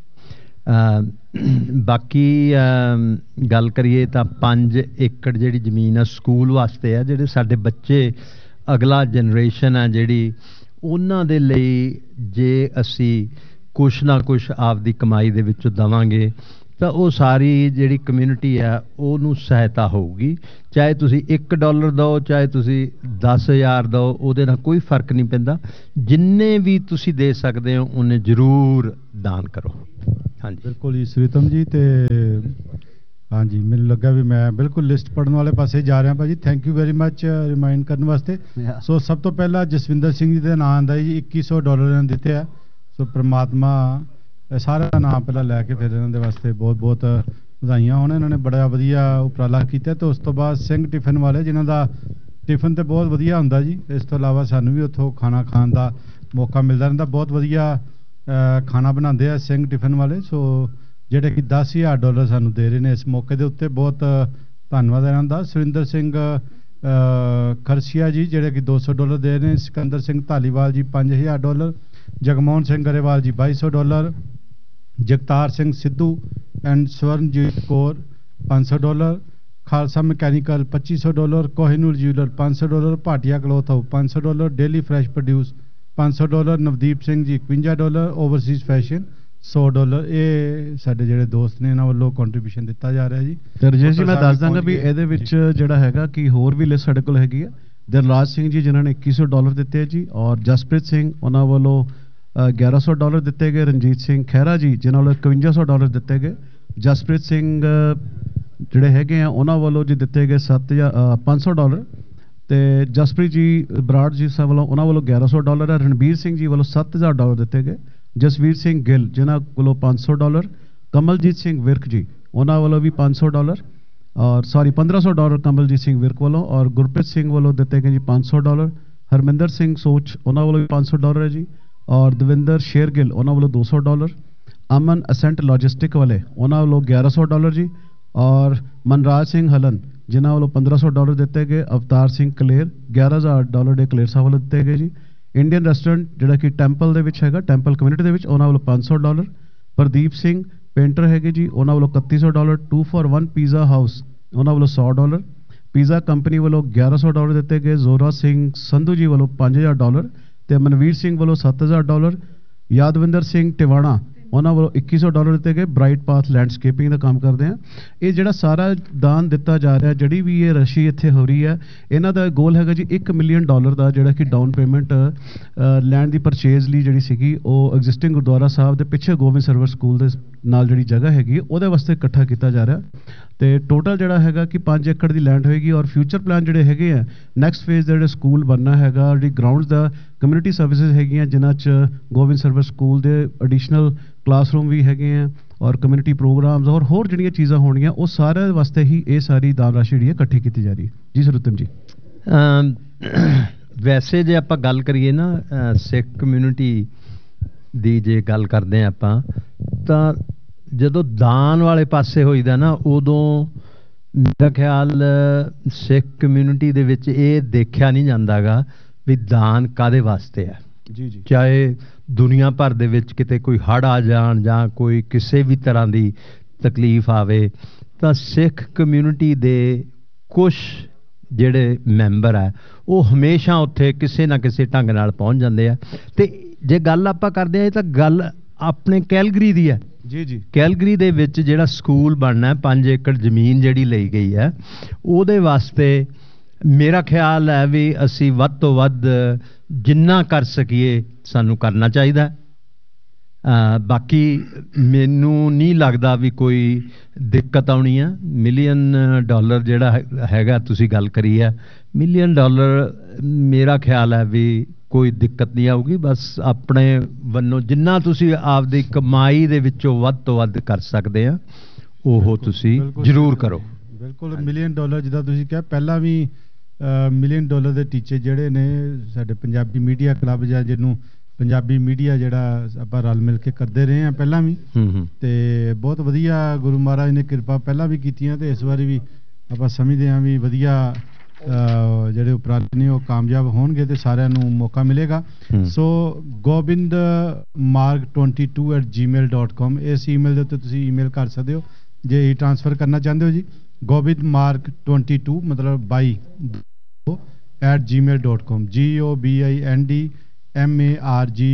ਬਾਕੀ ਗੱਲ ਕਰੀਏ ਤਾਂ ਪੰਜ ਏਕੜ ਜਿਹੜੀ ਜ਼ਮੀਨ ਆ ਸਕੂਲ ਵਾਸਤੇ ਆ, ਜਿਹੜੇ ਸਾਡੇ ਬੱਚੇ ਅਗਲਾ ਜਨਰੇਸ਼ਨ ਆ ਜਿਹੜੀ, ਉਹਨਾਂ ਦੇ ਲਈ ਜੇ ਅਸੀਂ ਕੁਛ ਨਾ ਕੁਛ ਆਪਦੀ ਕਮਾਈ ਦੇ ਵਿੱਚੋਂ ਦੇਵਾਂਗੇ ਤਾਂ ਉਹ ਸਾਰੀ ਜਿਹੜੀ ਕਮਿਊਨਿਟੀ ਆ ਉਹਨੂੰ ਸਹਾਇਤਾ ਹੋਊਗੀ। ਚਾਹੇ ਤੁਸੀਂ ਇੱਕ ਡਾਲਰ ਦਿਓ, ਚਾਹੇ ਤੁਸੀਂ ਦਸ ਹਜ਼ਾਰ ਦਿਓ, ਉਹਦੇ ਨਾਲ ਕੋਈ ਫਰਕ ਨਹੀਂ ਪੈਂਦਾ। ਜਿੰਨੇ ਵੀ ਤੁਸੀਂ ਦੇ ਸਕਦੇ ਹੋ ਉਹਨੇ ਜ਼ਰੂਰ ਦਾਨ ਕਰੋ। ਹਾਂਜੀ ਬਿਲਕੁਲ ਜੀ ਸ੍ਰੀਤਮ ਜੀ। ਤੇ ਹਾਂਜੀ ਮੈਨੂੰ ਲੱਗਾ ਵੀ ਮੈਂ ਬਿਲਕੁਲ ਲਿਸਟ ਪੜਨ ਵਾਲੇ ਪਾਸੇ ਜਾ ਰਿਹਾ ਭਾਜੀ। Thank you very much remind ਕਰਨ ਵਾਸਤੇ। ਸੋ ਸਭ ਤੋਂ ਪਹਿਲਾਂ ਜਸਵਿੰਦਰ ਸਿੰਘ ਜੀ ਦੇ ਨਾਂ ਆਉਂਦਾ ਜੀ, ਇੱਕੀ ਸੌ ਡਾਲਰ ਇਹਨਾਂ ਦਿੱਤੇ ਆ। ਸੋ ਪ੍ਰਮਾਤਮਾ ਸਾਰਾ ਨਾਮ ਪਹਿਲਾਂ ਲੈ ਕੇ ਫਿਰ ਇਹਨਾਂ ਦੇ ਵਾਸਤੇ ਬਹੁਤ ਬਹੁਤ ਵਧਾਈਆਂ ਹੋਣ। ਇਹਨਾਂ ਨੇ ਬੜਾ ਵਧੀਆ ਉਪਰਾਲਾ ਕੀਤਾ। ਤੇ ਉਸ ਤੋਂ ਬਾਅਦ ਸਿੰਘ ਟਿਫਨ ਵਾਲੇ, ਜਿਨ੍ਹਾਂ ਦਾ ਟਿਫਨ ਤੇ ਬਹੁਤ ਵਧੀਆ ਹੁੰਦਾ ਜੀ। ਇਸ ਤੋਂ ਇਲਾਵਾ ਸਾਨੂੰ ਵੀ ਉੱਥੋਂ ਖਾਣਾ ਖਾਣ ਦਾ ਮੌਕਾ ਮਿਲਦਾ ਰਹਿੰਦਾ। ਬਹੁਤ ਵਧੀਆ ਖਾਣਾ ਬਣਾਉਂਦੇ ਆ ਸਿੰਘ ਟਿਫਨ ਵਾਲੇ। ਸੋ ਜਿਹੜੇ ਕਿ ਦਸ ਹਜ਼ਾਰ ਡਾਲਰ ਸਾਨੂੰ ਦੇ ਰਹੇ ਨੇ ਇਸ ਮੌਕੇ ਦੇ ਉੱਤੇ, ਬਹੁਤ ਧੰਨਵਾਦ ਇਹਨਾਂ ਦਾ। ਸੁਰਿੰਦਰ ਸਿੰਘ ਖਰਸੀਆ ਜੀ ਜਿਹੜੇ ਕਿ ਦੋ ਸੌ ਡਾਲਰ ਦੇ ਰਹੇ ਨੇ। ਸਿਕੰਦਰ ਸਿੰਘ ਧਾਲੀਵਾਲ ਜੀ ਪੰਜ ਹਜ਼ਾਰ ਡਾਲਰ। ਜਗਮੋਹਨ ਸਿੰਘ ਗਰੇਵਾਲ ਜੀ ਬਾਈ ਸੌ ਡਾਲਰ। ਜਗਤਾਰ ਸਿੰਘ ਸਿੱਧੂ ਐਂਡ ਸਵਰਨਜੀਤ ਕੌਰ ਪੰਜ ਸੌ ਡਾਲਰ। ਖਾਲਸਾ ਮਕੈਨੀਕਲ ਪੱਚੀ ਸੌ ਡਾਲਰ। ਕੋਹਿਨੂਰ ਜਿਊਲਰ ਪੰਜ ਸੌ ਡਾਲਰ। ਭਾਟੀਆ ਕਲੋਥ ਹਾਊਸ ਪੰਜ ਸੌ ਡਾਲਰ। ਡੇਲੀ ਫਰੈਸ਼ ਪ੍ਰੋਡਿਊਸ ਪੰਜ ਸੌ ਡਾਲਰ। ਨਵਦੀਪ ਸਿੰਘ ਜੀ ਇਕਵੰਜਾ ਡਾਲਰ। ਓਵਰਸੀਜ਼ ਫੈਸ਼ਨ ਸੌ ਡਾਲਰ। ਇਹ ਸਾਡੇ ਜਿਹੜੇ ਦੋਸਤ ਨੇ ਇਹਨਾਂ ਵੱਲੋਂ ਕੰਟਰੀਬਿਊਸ਼ਨ ਦਿੱਤਾ ਜਾ ਰਿਹਾ ਜੀ। ਤੇ ਰਜੇਸ਼ ਜੀ ਮੈਂ ਦੱਸ ਦਾਂਗਾ ਵੀ ਇਹਦੇ ਵਿੱਚ ਜਿਹੜਾ ਹੈਗਾ ਕਿ ਹੋਰ ਵੀ ਲਿਸਟ ਸਾਡੇ ਕੋਲ ਹੈਗੀ ਹੈ। ਦਿਲਰਾਜ ਸਿੰਘ ਜੀ ਜਿਨ੍ਹਾਂ ਨੇ ਇੱਕੀ ਸੌ ਡਾਲਰ ਦਿੱਤੇ ਜੀ, ਔਰ ਜਸਪ੍ਰੀਤ ਸਿੰਘ ਉਹਨਾਂ ਵੱਲੋਂ ਗਿਆਰਾਂ ਸੌ ਡਾਲਰ ਦਿੱਤੇ ਗਏ। ਰਣਜੀਤ ਸਿੰਘ ਖਹਿਰਾ ਜੀ ਜਿਨ੍ਹਾਂ ਵੱਲੋਂ ਇਕਵੰਜਾ ਸੌ ਡਾਲਰ ਦਿੱਤੇ ਗਏ। ਜਸਪ੍ਰੀਤ ਸਿੰਘ ਜਿਹੜੇ ਹੈਗੇ ਆ ਉਹਨਾਂ ਵੱਲੋਂ ਜੀ ਦਿੱਤੇ ਗਏ ਸੱਤ ਹਜ਼ਾਰ ਪੰਜ ਸੌ ਡਾਲਰ। ਤੇ ਜਸਪ੍ਰੀਤ ਜੀ ਬਰਾੜ ਜੀ ਸਾਹਿਬ ਵੱਲੋਂ ਉਹਨਾਂ ਵੱਲੋਂ ਗਿਆਰਾਂ ਸੌ ਡਾਲਰ ਹੈ। ਰਣਬੀਰ ਸਿੰਘ ਜੀ ਵੱਲੋਂ ਸੱਤ ਹਜ਼ਾਰ ਡਾਲਰ ਦਿੱਤੇ ਗਏ। ਜਸਵੀਰ ਸਿੰਘ ਗਿੱਲ ਜਿਨ੍ਹਾਂ ਕੋਲੋਂ ਪੰਜ ਸੌ ਡਾਲਰ। ਕਮਲਜੀਤ ਸਿੰਘ ਵਿਰਕ ਜੀ ਉਹਨਾਂ ਵੱਲੋਂ ਵੀ ਪੰਜ ਸੌ ਡਾਲਰ, ਔਰ ਸੌਰੀ ਪੰਦਰਾਂ ਸੌ ਡਾਲਰ ਕਮਲਜੀਤ ਸਿੰਘ ਵਿਰਕ ਵੱਲੋਂ। ਔਰ ਗੁਰਪ੍ਰੀਤ ਸਿੰਘ ਵੱਲੋਂ ਦਿੱਤੇ ਗਏ ਜੀ ਪੰਜ ਸੌ ਡਾਲਰ। ਹਰਮਿੰਦਰ ਸਿੰਘ ਸੋਚ ਉਹਨਾਂ ਵੱਲੋਂ ਵੀ ਪੰਜ ਸੌ ਡਾਲਰ ਹੈ ਜੀ। ਔਰ ਦਵਿੰਦਰ ਸ਼ੇਰਗਿੱਲ ਉਹਨਾਂ ਵੱਲੋਂ ਦੋ ਸੌ ਡਾਲਰ। ਅਮਨ ਅਸੈਂਟ ਲੌਜਿਸਟਿਕ ਵਾਲੇ ਉਹਨਾਂ ਵੱਲੋਂ ਗਿਆਰਾਂ ਸੌ ਡਾਲਰ ਜੀ। ਔਰ ਮਨਰਾਜ ਸਿੰਘ ਹਲਨ ਜਿਨ੍ਹਾਂ ਵੱਲੋਂ ਪੰਦਰਾਂ ਸੌ ਡਾਲਰ ਦਿੱਤੇ ਗਏ। ਅਵਤਾਰ ਸਿੰਘ ਕਲੇਰ ਗਿਆਰਾਂ ਹਜ਼ਾਰ ਡਾਲਰ ਦੇ ਕਲੇਰ ਸਾਹਿਬ ਵੱਲੋਂ ਦਿੱਤੇ ਗਏ ਜੀ। ਇੰਡੀਅਨ ਰੈਸਟੋਰੈਂਟ ਜਿਹੜਾ ਕਿ ਟੈਂਪਲ ਦੇ ਵਿੱਚ ਹੈਗਾ, ਟੈਂਪਲ ਕਮਿਊਨਿਟੀ ਦੇ ਵਿੱਚ, ਉਹਨਾਂ ਵੱਲੋਂ ਪੰਜ ਸੌ ਡਾਲਰ। ਪ੍ਰਦੀਪ ਸਿੰਘ ਪੇਂਟਰ ਹੈਗੇ ਜੀ ਉਹਨਾਂ ਵੱਲੋਂ ਇਕੱਤੀ ਸੌ dollar. To for one pizza house ਉਹਨਾਂ ਵੱਲੋਂ ਸੌ ਡਾਲਰ। ਪੀਜ਼ਾ ਕੰਪਨੀ ਵੱਲੋਂ ਗਿਆਰਾਂ ਸੌ ਡਾਲਰ ਦਿੱਤੇ ਗਏ। ਜ਼ੋਰਾ ਸਿੰਘ ਸੰਧੂ ਜੀ ਵੱਲੋਂ ਪੰਜ ਹਜ਼ਾਰ ਡਾਲਰ ਤੇ ਮਨਵੀਰ ਸਿੰਘ ਵੱਲੋਂ ਸੱਤ ਹਜ਼ਾਰ ਡਾਲਰ। ਯਾਦਵਿੰਦਰ ਸਿੰਘ ਟਿਵਾਣਾ ਉਹਨਾਂ ਵੱਲੋਂ ਇੱਕੀ ਸੌ ਡਾਲਰ ਦਿੱਤੇ ਗਏ। ਬ੍ਰਾਈਟ ਪਾਥ ਲੈਂਡਸਕੇਪਿੰਗ ਦਾ ਕੰਮ ਕਰਦੇ ਆ। ਇਹ ਜਿਹੜਾ ਸਾਰਾ ਦਾਨ ਦਿੱਤਾ ਜਾ ਰਿਹਾ, ਜਿਹੜੀ ਵੀ ਇਹ ਰਸ਼ੀ ਇੱਥੇ ਹੋ ਰਹੀ ਹੈ, ਇਹਨਾਂ ਦਾ ਗੋਲ ਹੈਗਾ ਜੀ ਇੱਕ ਮਿਲੀਅਨ ਡਾਲਰ ਦਾ, ਜਿਹੜਾ ਕਿ ਡਾਊਨ ਪੇਮੈਂਟ ਲੈਂਡ ਦੀ ਪਰਚੇਜ਼ ਲਈ ਜਿਹੜੀ ਸੀਗੀ ਉਹ ਐਗਜ਼ਿਸਟਿੰਗ ਗੁਰਦੁਆਰਾ ਸਾਹਿਬ ਦੇ ਪਿੱਛੇ ਗੋਬਿੰਦ ਸਰਵਰ ਸਕੂਲ ਦੇ ਨਾਲ ਜਿਹੜੀ ਜਗ੍ਹਾ ਹੈਗੀ ਉਹਦੇ ਵਾਸਤੇ ਇਕੱਠਾ ਕੀਤਾ ਜਾ ਰਿਹਾ। ਤੇ ਟੋਟਲ ਜਿਹੜਾ ਹੈਗਾ ਕਿ ਪੰਜ ਏਕੜ ਦੀ ਲੈਂਡ ਹੋਏਗੀ। ਔਰ ਫਿਊਚਰ ਪਲਾਨ ਜਿਹੜੇ ਹੈਗੇ ਆ, ਨੈਕਸਟ ਫੇਜ਼ ਦੇ ਜਿਹੜੇ ਸਕੂਲ ਬਣਨਾ ਹੈਗਾ, ਜਿਹੜੀ ਗਰਾਊਂਡਸ ਦਾ ਕਮਿਊਨਿਟੀ ਸਰਵਿਸਿਜ਼ ਹੈਗੀਆਂ ਜਿਨ੍ਹਾਂ 'ਚ ਗੋਬਿੰਦ ਸਰਵਰ ਸਕੂਲ ਦੇ ਐਡੀਸ਼ਨਲ ਕਲਾਸਰੂਮ ਵੀ ਹੈਗੇ ਆ, ਔਰ ਕਮਿਊਨਿਟੀ ਪ੍ਰੋਗਰਾਮਸ ਔਰ ਹੋਰ ਜਿਹੜੀਆਂ ਚੀਜ਼ਾਂ ਹੋਣੀਆਂ ਉਹ ਸਾਰਿਆਂ ਵਾਸਤੇ ਹੀ ਇਹ ਸਾਰੀ ਦਾਨ ਰਾਸ਼ੀ ਜਿਹੜੀ ਹੈ ਇਕੱਠੀ ਕੀਤੀ ਜਾ ਰਹੀ ਹੈ ਜੀ। ਸਰੂਤਮ ਜੀ ਵੈਸੇ ਜੇ ਆਪਾਂ ਗੱਲ ਕਰੀਏ ਨਾ ਸਿੱਖ ਕਮਿਊਨਿਟੀ ਦੀ, ਜੇ ਗੱਲ ਕਰਦੇ ਆਪਾਂ ਤਾਂ ਜਦੋਂ ਦਾਨ ਵਾਲੇ ਪਾਸੇ ਹੋਈਦਾ ਨਾ ਉਦੋਂ ਮੇਰਾ ਖਿਆਲ ਸਿੱਖ ਕਮਿਊਨਿਟੀ ਦੇ ਵਿੱਚ ਇਹ ਦੇਖਿਆ ਨਹੀਂ ਜਾਂਦਾਗਾ ਵੀ ਦਾਨ ਕਾਹਦੇ ਵਾਸਤੇ ਹੈ। ਜੀ ਜੀ ਚਾਹੇ ਦੁਨੀਆ ਭਰ ਦੇ ਵਿੱਚ ਕਿਤੇ ਕੋਈ ਹੜ੍ਹ ਆ ਜਾਣ ਜਾਂ ਕੋਈ ਕਿਸੇ ਵੀ ਤਰ੍ਹਾਂ ਦੀ ਤਕਲੀਫ ਆਵੇ ਤਾਂ ਸਿੱਖ ਕਮਿਊਨਿਟੀ ਦੇ ਕੁਛ ਜਿਹੜੇ ਮੈਂਬਰ ਹੈ ਉਹ ਹਮੇਸ਼ਾ ਉੱਥੇ ਕਿਸੇ ਨਾ ਕਿਸੇ ਢੰਗ ਨਾਲ ਪਹੁੰਚ ਜਾਂਦੇ ਆ। ਤੇ ਜੇ ਗੱਲ ਆਪਾਂ ਕਰਦੇ ਹਾਂ ਤਾਂ ਗੱਲ ਆਪਣੇ ਕੈਲਗਰੀ ਦੀ ਹੈ। ਜੀ ਜੀ ਕੈਲਗਰੀ ਦੇ ਵਿੱਚ ਜਿਹੜਾ ਸਕੂਲ ਬਣਨਾ ਪੰਜ ਏਕੜ ਜ਼ਮੀਨ ਜਿਹੜੀ ਲਈ ਗਈ ਹੈ ਉਹਦੇ ਵਾਸਤੇ ਮੇਰਾ ਖਿਆਲ ਹੈ ਵੀ ਅਸੀਂ ਵੱਧ ਤੋਂ ਵੱਧ ਜਿੰਨਾ ਕਰ ਸਕੀਏ ਸਾਨੂੰ ਕਰਨਾ ਚਾਹੀਦਾ। ਅ ਬਾਕੀ ਮੈਨੂੰ ਨਹੀਂ ਲੱਗਦਾ ਵੀ ਕੋਈ ਦਿੱਕਤ ਆਉਣੀ ਆ। ਮਿਲੀਅਨ ਡਾਲਰ ਜਿਹੜਾ ਹੈਗਾ ਤੁਸੀਂ ਗੱਲ ਕਰੀ ਹੈ, ਮਿਲੀਅਨ ਡਾਲਰ ਮੇਰਾ ਖਿਆਲ ਹੈ ਵੀ ਕੋਈ ਦਿੱਕਤ ਨਹੀਂ ਆਊਗੀ। ਬਸ ਆਪਣੇ ਵੱਲੋਂ ਜਿੰਨਾ ਤੁਸੀਂ ਆਪਦੀ ਕਮਾਈ ਦੇ ਵਿੱਚੋਂ ਵੱਧ ਤੋਂ ਵੱਧ ਕਰ ਸਕਦੇ ਆ ਉਹ ਤੁਸੀਂ ਜ਼ਰੂਰ ਕਰੋ। ਬਿਲਕੁਲ ਮਿਲੀਅਨ ਡਾਲਰ ਜਿੱਦਾਂ ਤੁਸੀਂ ਕਿਹਾ, ਪਹਿਲਾਂ ਵੀ ਮਿਲੀਅਨ ਡਾਲਰ ਦੇ ਟੀਚੇ ਜਿਹੜੇ ਨੇ ਸਾਡੇ ਪੰਜਾਬੀ ਮੀਡੀਆ ਕਲੱਬ ਜਾਂ ਜਿਹਨੂੰ ਪੰਜਾਬੀ ਮੀਡੀਆ ਜਿਹੜਾ ਆਪਾਂ ਰਲ ਮਿਲ ਕੇ ਕਰਦੇ ਰਹੇ ਹਾਂ ਪਹਿਲਾਂ ਵੀ, ਤੇ ਬਹੁਤ ਵਧੀਆ ਗੁਰੂ ਮਹਾਰਾਜ ਨੇ ਕਿਰਪਾ ਪਹਿਲਾਂ ਵੀ ਕੀਤੀਆਂ ਤੇ ਇਸ ਵਾਰੀ ਵੀ ਆਪਾਂ ਸਮਝਦੇ ਹਾਂ ਵੀ ਵਧੀਆ ਜਿਹੜੇ ਉਪਰਾਲੇ ਨੇ ਉਹ ਕਾਮਯਾਬ ਹੋਣਗੇ ਤੇ ਸਾਰਿਆਂ ਨੂੰ ਮੌਕਾ ਮਿਲੇਗਾ। ਸੋ ਗੋਬਿੰਦ ਮਾਰਗ ਟਵੈਂਟੀ ਟੂ ਐਟ ਜੀ ਮੇਲ ਡਾਟ ਕਾਮ ਇਸ ਈਮੇਲ ਦੇ ਉੱਤੇ ਤੁਸੀਂ ਈਮੇਲ ਕਰ ਸਕਦੇ ਹੋ ਜੇ ਇਹ ਟ੍ਰਾਂਸਫਰ ਕਰਨਾ ਚਾਹੁੰਦੇ ਹੋ ਜੀ। ਗੋਬਿੰਦ ਮਾਰਗ ਟਵੈਂਟੀ ਟੂ ਮਤਲਬ ਬਾਈ ਐਟ ਜੀ ਮੇਲ ਡਾਟ ਕਾਮ ਜੀ O B I N D M A R ਜੀ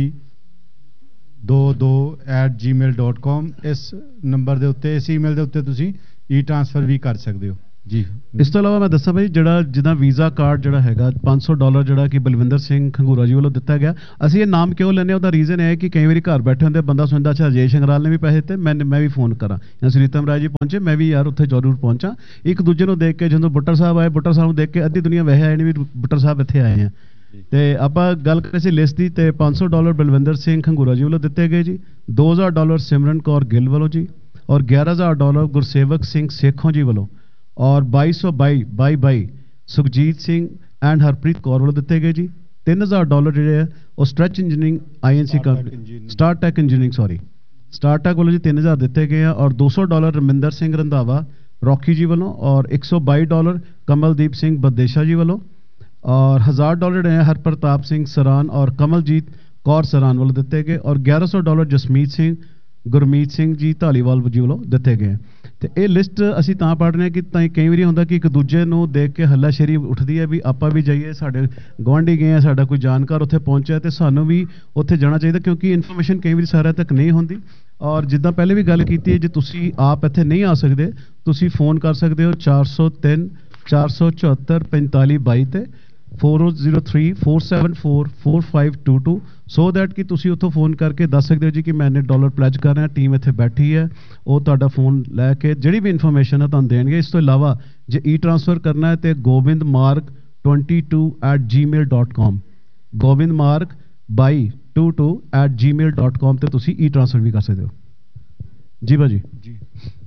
ਦੋ ਦੋ ਐਟ ਜੀ ਮੇਲ ਡਾਟ ਕਾਮ ਇਸ ਨੰਬਰ ਦੇ ਉੱਤੇ ਇਸ ਈਮੇਲ ਦੇ ਉੱਤੇ ਤੁਸੀਂ ਈ ਟ੍ਰਾਂਸਫਰ ਵੀ ਕਰ ਸਕਦੇ ਹੋ ਜੀ। ਇਸ ਤੋਂ ਇਲਾਵਾ ਮੈਂ ਦੱਸਾਂ ਭਾਈ ਜਿਹੜਾ ਜਿੱਦਾਂ ਵੀਜ਼ਾ ਕਾਰਡ ਜਿਹੜਾ ਹੈਗਾ ਪੰਜ ਸੌ ਡਾਲਰ ਜਿਹੜਾ ਕਿ ਬਲਵਿੰਦਰ ਸਿੰਘ ਖੰਗੂਰਾ ਜੀ ਵੱਲੋਂ ਦਿੱਤਾ ਗਿਆ। ਅਸੀਂ ਇਹ ਨਾਮ ਕਿਉਂ ਲੈਂਦੇ ਹਾਂ ਉਹਦਾ ਰੀਜ਼ਨ ਹੈ ਕਿ ਕਈ ਵਾਰੀ ਘਰ ਬੈਠੇ ਹੁੰਦੇ ਬੰਦਾ ਸੁਣਦਾ ਅੱਛਾ ਅਜੇ ਸ਼ੰਗਰਾਲ ਨੇ ਵੀ ਪੈਸੇ ਦਿੱਤੇ ਮੈਂ ਮੈਂ ਵੀ ਫੋਨ ਕਰਾਂ ਜਾਂ ਸੁਨੀਤਮ ਰਾਏ ਜੀ ਪਹੁੰਚੇ ਮੈਂ ਵੀ ਯਾਰ ਉੱਥੇ ਜ਼ਰੂਰ ਪਹੁੰਚਾਂ। ਇੱਕ ਦੂਜੇ ਨੂੰ ਦੇਖ ਕੇ ਜਦੋਂ ਬੁੱਟਰ ਸਾਹਿਬ ਆਏ ਬੁੱਟਰ ਸਾਹਿਬ ਨੂੰ ਦੇਖ ਕੇ ਅੱਧੀ ਦੁਨੀਆ ਵੈਸੇ ਆਏ ਨਹੀਂ ਵੀ ਬੁੱਟਰ ਸਾਹਿਬ ਇੱਥੇ ਆਏ ਆ। ਤੇ ਆਪਾਂ ਗੱਲ ਕਰੀਏ ਸੀ ਲਿਸਟ ਦੀ ਤੇ ਪੰਜ ਸੌ ਡਾਲਰ ਬਲਵਿੰਦਰ ਸਿੰਘ ਖੰਗੂਰਾ ਜੀ ਵੱਲੋਂ ਦਿੱਤੇ ਗਏ ਜੀ। ਦੋ ਹਜ਼ਾਰ ਡਾਲਰ ਸਿਮਰਨ ਕੌਰ ਗਿੱਲ ਵੱਲੋਂ ਜੀ ਔਰ ਗਿਆਰਾਂ ਹਜ਼ਾਰ ਡਾਲਰ ਗੁਰਸੇਵਕ ਸਿੰਘ ਸੇਖੋਂ ਜੀ ਵੱਲੋਂ ਔਰ ਬਾਈ ਸੌ ਬਾਈ ਬਾਈ ਬਾਈ ਸੁਖਜੀਤ ਸਿੰਘ ਐਂਡ ਹਰਪ੍ਰੀਤ ਕੌਰ ਵੱਲੋਂ ਦਿੱਤੇ ਗਏ ਜੀ। ਤਿੰਨ ਹਜ਼ਾਰ ਡਾਲਰ ਜਿਹੜੇ ਆ ਉਹ ਸਟ੍ਰੈਚ ਇੰਜੀਨੀਅਰਿੰਗ ਆਈ ਐਨ ਸੀ company star tech engineering sorry star tech ਵੱਲੋਂ ਜੀ ਤਿੰਨ ਹਜ਼ਾਰ ਦਿੱਤੇ ਗਏ ਆ ਔਰ ਦੋ ਸੌ ਡਾਲਰ ਰਮਿੰਦਰ ਸਿੰਘ ਰੰਧਾਵਾ ਰੌਕੀ ਜੀ ਵੱਲੋਂ ਔਰ ਇੱਕ ਸੌ ਬਾਈ ਡਾਲਰ ਕਮਲਦੀਪ ਸਿੰਘ ਬਦੇਸ਼ਾ ਜੀ ਵੱਲੋਂ ਔਰ ਹਜ਼ਾਰ ਡਾਲਰ ਜਿਹੜੇ ਹਰਪ੍ਰਤਾਪ ਸਿੰਘ ਸਰਾਨ ਔਰ ਕਮਲਜੀਤ ਕੌਰ ਸਰਾਨ ਵੱਲੋਂ ਦਿੱਤੇ ਗਏ ਔਰ ਗਿਆਰਾਂ ਸੌ ਡਾਲਰ ਜਸਮੀਤ ਸਿੰਘ ਗੁਰਮੀਤ ਸਿੰਘ ਜੀ ਧਾਲੀਵਾਲ ਜੀ ਵੱਲੋਂ ਦਿੱਤੇ ਗਏ। ਤੇ ਇਹ ਲਿਸਟ ਅਸੀਂ ਤਾਂ ਪੜ੍ਹ ਰਹੇ ਹਾਂ ਕਿ ਤਾਂ ਕਈ ਵਾਰੀ ਹੁੰਦਾ ਕਿ ਇੱਕ ਦੂਜੇ ਨੂੰ ਦੇਖ ਕੇ ਹੱਲਾਸ਼ੇਰੀ ਉੱਠਦੀ ਹੈ ਵੀ ਆਪਾਂ ਵੀ ਜਾਈਏ ਸਾਡੇ ਗੁਆਂਢੀ ਗਏ ਆ ਸਾਡਾ ਕੋਈ ਜਾਣਕਾਰ ਉੱਥੇ ਪਹੁੰਚਿਆ ਤੇ ਸਾਨੂੰ ਵੀ ਉੱਥੇ ਜਾਣਾ ਚਾਹੀਦਾ ਕਿਉਂਕਿ ਇਨਫੋਰਮੇਸ਼ਨ ਕਈ ਵਾਰੀ ਸਾਰਿਆਂ ਤੱਕ ਨਹੀਂ ਹੁੰਦੀ। ਔਰ ਜਿੱਦਾਂ ਪਹਿਲੇ ਵੀ ਗੱਲ ਕੀਤੀ ਹੈ ਜੇ ਤੁਸੀਂ ਆਪ ਇੱਥੇ ਨਹੀਂ ਆ ਸਕਦੇ ਤੁਸੀਂ ਫੋਨ ਕਰ ਸਕਦੇ ਹੋ ਚਾਰ ਸੌ ਤਿੰਨ ਚਾਰ ਸੌ ਚੁਹੱਤਰ ਪੈਂਤਾਲੀ ਬਾਈ ਤੇ four zero three four seven four four five two two so that ਕਿ ਤੁਸੀਂ ਉੱਥੋਂ ਫੋਨ ਕਰਕੇ ਦੱਸ ਸਕਦੇ ਹੋ ਜੀ ਕਿ ਮੈਂ ਇੰਨੇ ਡਾਲਰ ਪਲੈਜ ਕਰ ਰਿਹਾ ਟੀਮ ਇੱਥੇ ਬੈਠੀ ਹੈ ਉਹ ਤੁਹਾਡਾ ਫੋਨ ਲੈ ਕੇ ਜਿਹੜੀ ਵੀ ਇਨਫੋਰਮੇਸ਼ਨ ਹੈ ਤੁਹਾਨੂੰ ਦੇਣਗੇ। ਇਸ ਤੋਂ ਇਲਾਵਾ ਜੇ ਈ ਟ੍ਰਾਂਸਫਰ ਕਰਨਾ ਹੈ ਤੇ ਗੋਬਿੰਦ ਮਾਰਗ ਟਵੈਂਟੀ ਟੂ ਐਟ ਜੀ ਮੇਲ ਡਾਟ ਕਾਮ ਗੋਬਿੰਦ ਮਾਰਗ ਬਾਈ ਟੂ ਟੂ ਐਟ ਜੀ ਮੇਲ ਡਾਟ ਕਾਮ ਤੇ ਤੁਸੀਂ ਈ ਟ੍ਰਾਂਸਫਰ ਵੀ ਕਰ ਸਕਦੇ ਹੋ ਜੀ ਭਾਜੀ ਜੀ।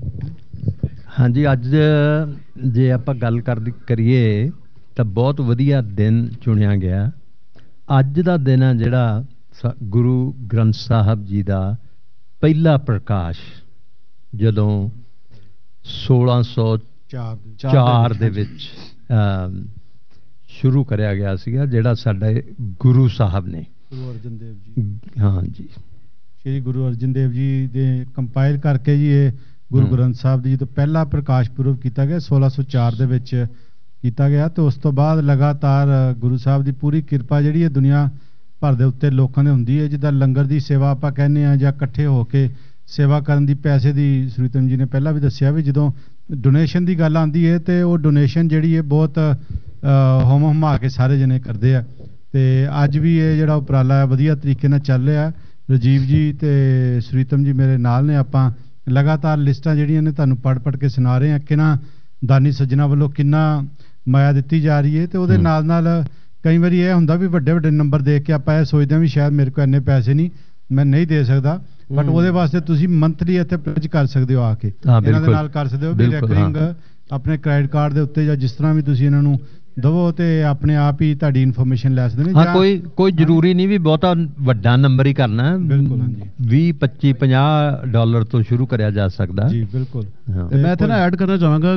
ਹਾਂਜੀ ਅੱਜ ਜੇ ਆਪਾਂ ਗੱਲ ਕਰ ਕਰੀਏ ਤਾਂ ਬਹੁਤ ਵਧੀਆ ਦਿਨ ਚੁਣਿਆ ਗਿਆ। ਅੱਜ ਦਾ ਦਿਨ ਆ ਜਿਹੜਾ ਗੁਰੂ ਗ੍ਰੰਥ ਸਾਹਿਬ ਜੀ ਦਾ ਪਹਿਲਾ ਪ੍ਰਕਾਸ਼ ਜਦੋਂ ਸੋਲਾਂ ਸੌ ਚਾਰ ਦੇ ਵਿੱਚ ਸ਼ੁਰੂ ਕਰਿਆ ਗਿਆ ਸੀਗਾ ਜਿਹੜਾ ਸਾਡੇ ਗੁਰੂ ਸਾਹਿਬ ਨੇ ਗੁਰੂ ਅਰਜਨ ਦੇਵ ਜੀ ਹਾਂ ਜੀ ਸ਼੍ਰੀ ਗੁਰੂ ਅਰਜਨ ਦੇਵ ਜੀ ਦੇ ਕੰਪਾਈਲ ਕਰਕੇ ਜੀ ਇਹ ਗੁਰੂ ਗ੍ਰੰਥ ਸਾਹਿਬ ਜੀ ਤੋਂ ਪਹਿਲਾ ਪ੍ਰਕਾਸ਼ ਪੁਰਬ ਕੀਤਾ ਗਿਆ ਸੋਲਾਂ ਸੌ ਚਾਰ ਦੇ ਵਿੱਚ ਕੀਤਾ ਗਿਆ। ਤੇ ਉਸ ਤੋਂ ਬਾਅਦ ਲਗਾਤਾਰ ਗੁਰੂ ਸਾਹਿਬ ਦੀ ਪੂਰੀ ਕਿਰਪਾ ਜਿਹੜੀ ਹੈ ਦੁਨੀਆ ਭਰ ਦੇ ਉੱਤੇ ਲੋਕਾਂ ਦੇ ਹੁੰਦੀ ਹੈ। ਜਿੱਦਾਂ ਲੰਗਰ ਦੀ ਸੇਵਾ ਆਪਾਂ ਕਹਿੰਦੇ ਆ ਜਾਂ ਇਕੱਠੇ ਹੋ ਕੇ ਸੇਵਾ ਕਰਨ ਦੀ ਪੈਸੇ ਦੀ ਸੁਰੀਤਮ ਜੀ ਨੇ ਪਹਿਲਾਂ ਵੀ ਦੱਸਿਆ ਵੀ ਜਦੋਂ ਡੋਨੇਸ਼ਨ ਦੀ ਗੱਲ ਆਉਂਦੀ ਹੈ ਤੇ ਉਹ ਡੋਨੇਸ਼ਨ ਜਿਹੜੀ ਹੈ ਬਹੁਤ ਹੁਮ ਹੁਮਾ ਕੇ ਸਾਰੇ ਜਣੇ ਕਰਦੇ ਆ। ਤੇ ਅੱਜ ਵੀ ਇਹ ਜਿਹੜਾ ਉਪਰਾਲਾ ਹੈ ਵਧੀਆ ਤਰੀਕੇ ਨਾਲ ਚੱਲ ਰਿਹਾ। ਰਾਜੀਵ ਜੀ ਤੇ ਸੁਰੀਤਮ ਜੀ ਮੇਰੇ ਨਾਲ ਨੇ। ਆਪਾਂ ਲਗਾਤਾਰ ਲਿਸਟਾਂ ਜਿਹੜੀਆਂ ਨੇ ਤੁਹਾਨੂੰ ਪੜ੍ਹ ਪੜ੍ਹ ਕੇ ਸੁਣਾ ਰਹੇ ਹਾਂ ਕਿੰਨਾ ਦਾਨੀ ਸੱਜਣਾ ਵੱਲੋਂ ਕਿੰਨਾ ਮਾਇਆ ਦਿੱਤੀ ਜਾ ਰਹੀ ਹੈ। ਤੇ ਉਹਦੇ ਨਾਲ ਨਾਲ ਕਈ ਵਾਰੀ ਇਹ ਹੁੰਦਾ ਵੀ ਵੱਡੇ ਵੱਡੇ ਨੰਬਰ ਦੇਖ ਕੇ ਆਪਾਂ ਇਹ ਸੋਚਦੇ ਹਾਂ ਵੀ ਸ਼ਾਇਦ ਮੇਰੇ ਕੋਲ ਇੰਨੇ ਪੈਸੇ ਨਹੀਂ ਮੈਂ ਨਹੀਂ ਦੇ ਸਕਦਾ ਬਟ ਉਹਦੇ ਵਾਸਤੇ ਤੁਸੀਂ ਮੰਥਲੀ ਇੱਥੇ ਪਲੇਜ ਕਰ ਸਕਦੇ ਹੋ ਆ ਕੇ ਇਹਨਾਂ ਦੇ ਨਾਲ ਕਰ ਸਕਦੇ ਹੋ ਵੀ ਰੈਕਰਿੰਗ ਆਪਣੇ ਕ੍ਰੈਡਿਟ ਕਾਰਡ ਦੇ ਉੱਤੇ ਜਾਂ ਜਿਸ ਤਰ੍ਹਾਂ ਵੀ ਤੁਸੀਂ ਇਹਨਾਂ ਨੂੰ ਦਵੋ ਤੇ ਆਪਣੇ ਆਪ ਹੀ ਤੁਹਾਡੀ ਇਨਫੋਰਮੇਸ਼ਨ ਲੈ ਸਕਦੇ ਨੇ। ਹਾਂ, ਕੋਈ ਕੋਈ ਜ਼ਰੂਰੀ ਨਹੀਂ ਵੀ ਬਹੁਤਾ ਵੱਡਾ ਨੰਬਰ ਹੀ ਕਰਨਾ। ਬਿਲਕੁਲ ਹਾਂਜੀ, ਵੀਹ ਪੱਚੀ ਪੰਜਾਹ ਡਾਲਰ ਤੋਂ ਸ਼ੁਰੂ ਕਰਿਆ ਜਾ ਸਕਦਾ ਜੀ ਬਿਲकुल। ਮੈਂ ਇੱਥੇ ਨਾ ਐਡ ਕਰਨਾ ਚਾਹਾਂਗਾ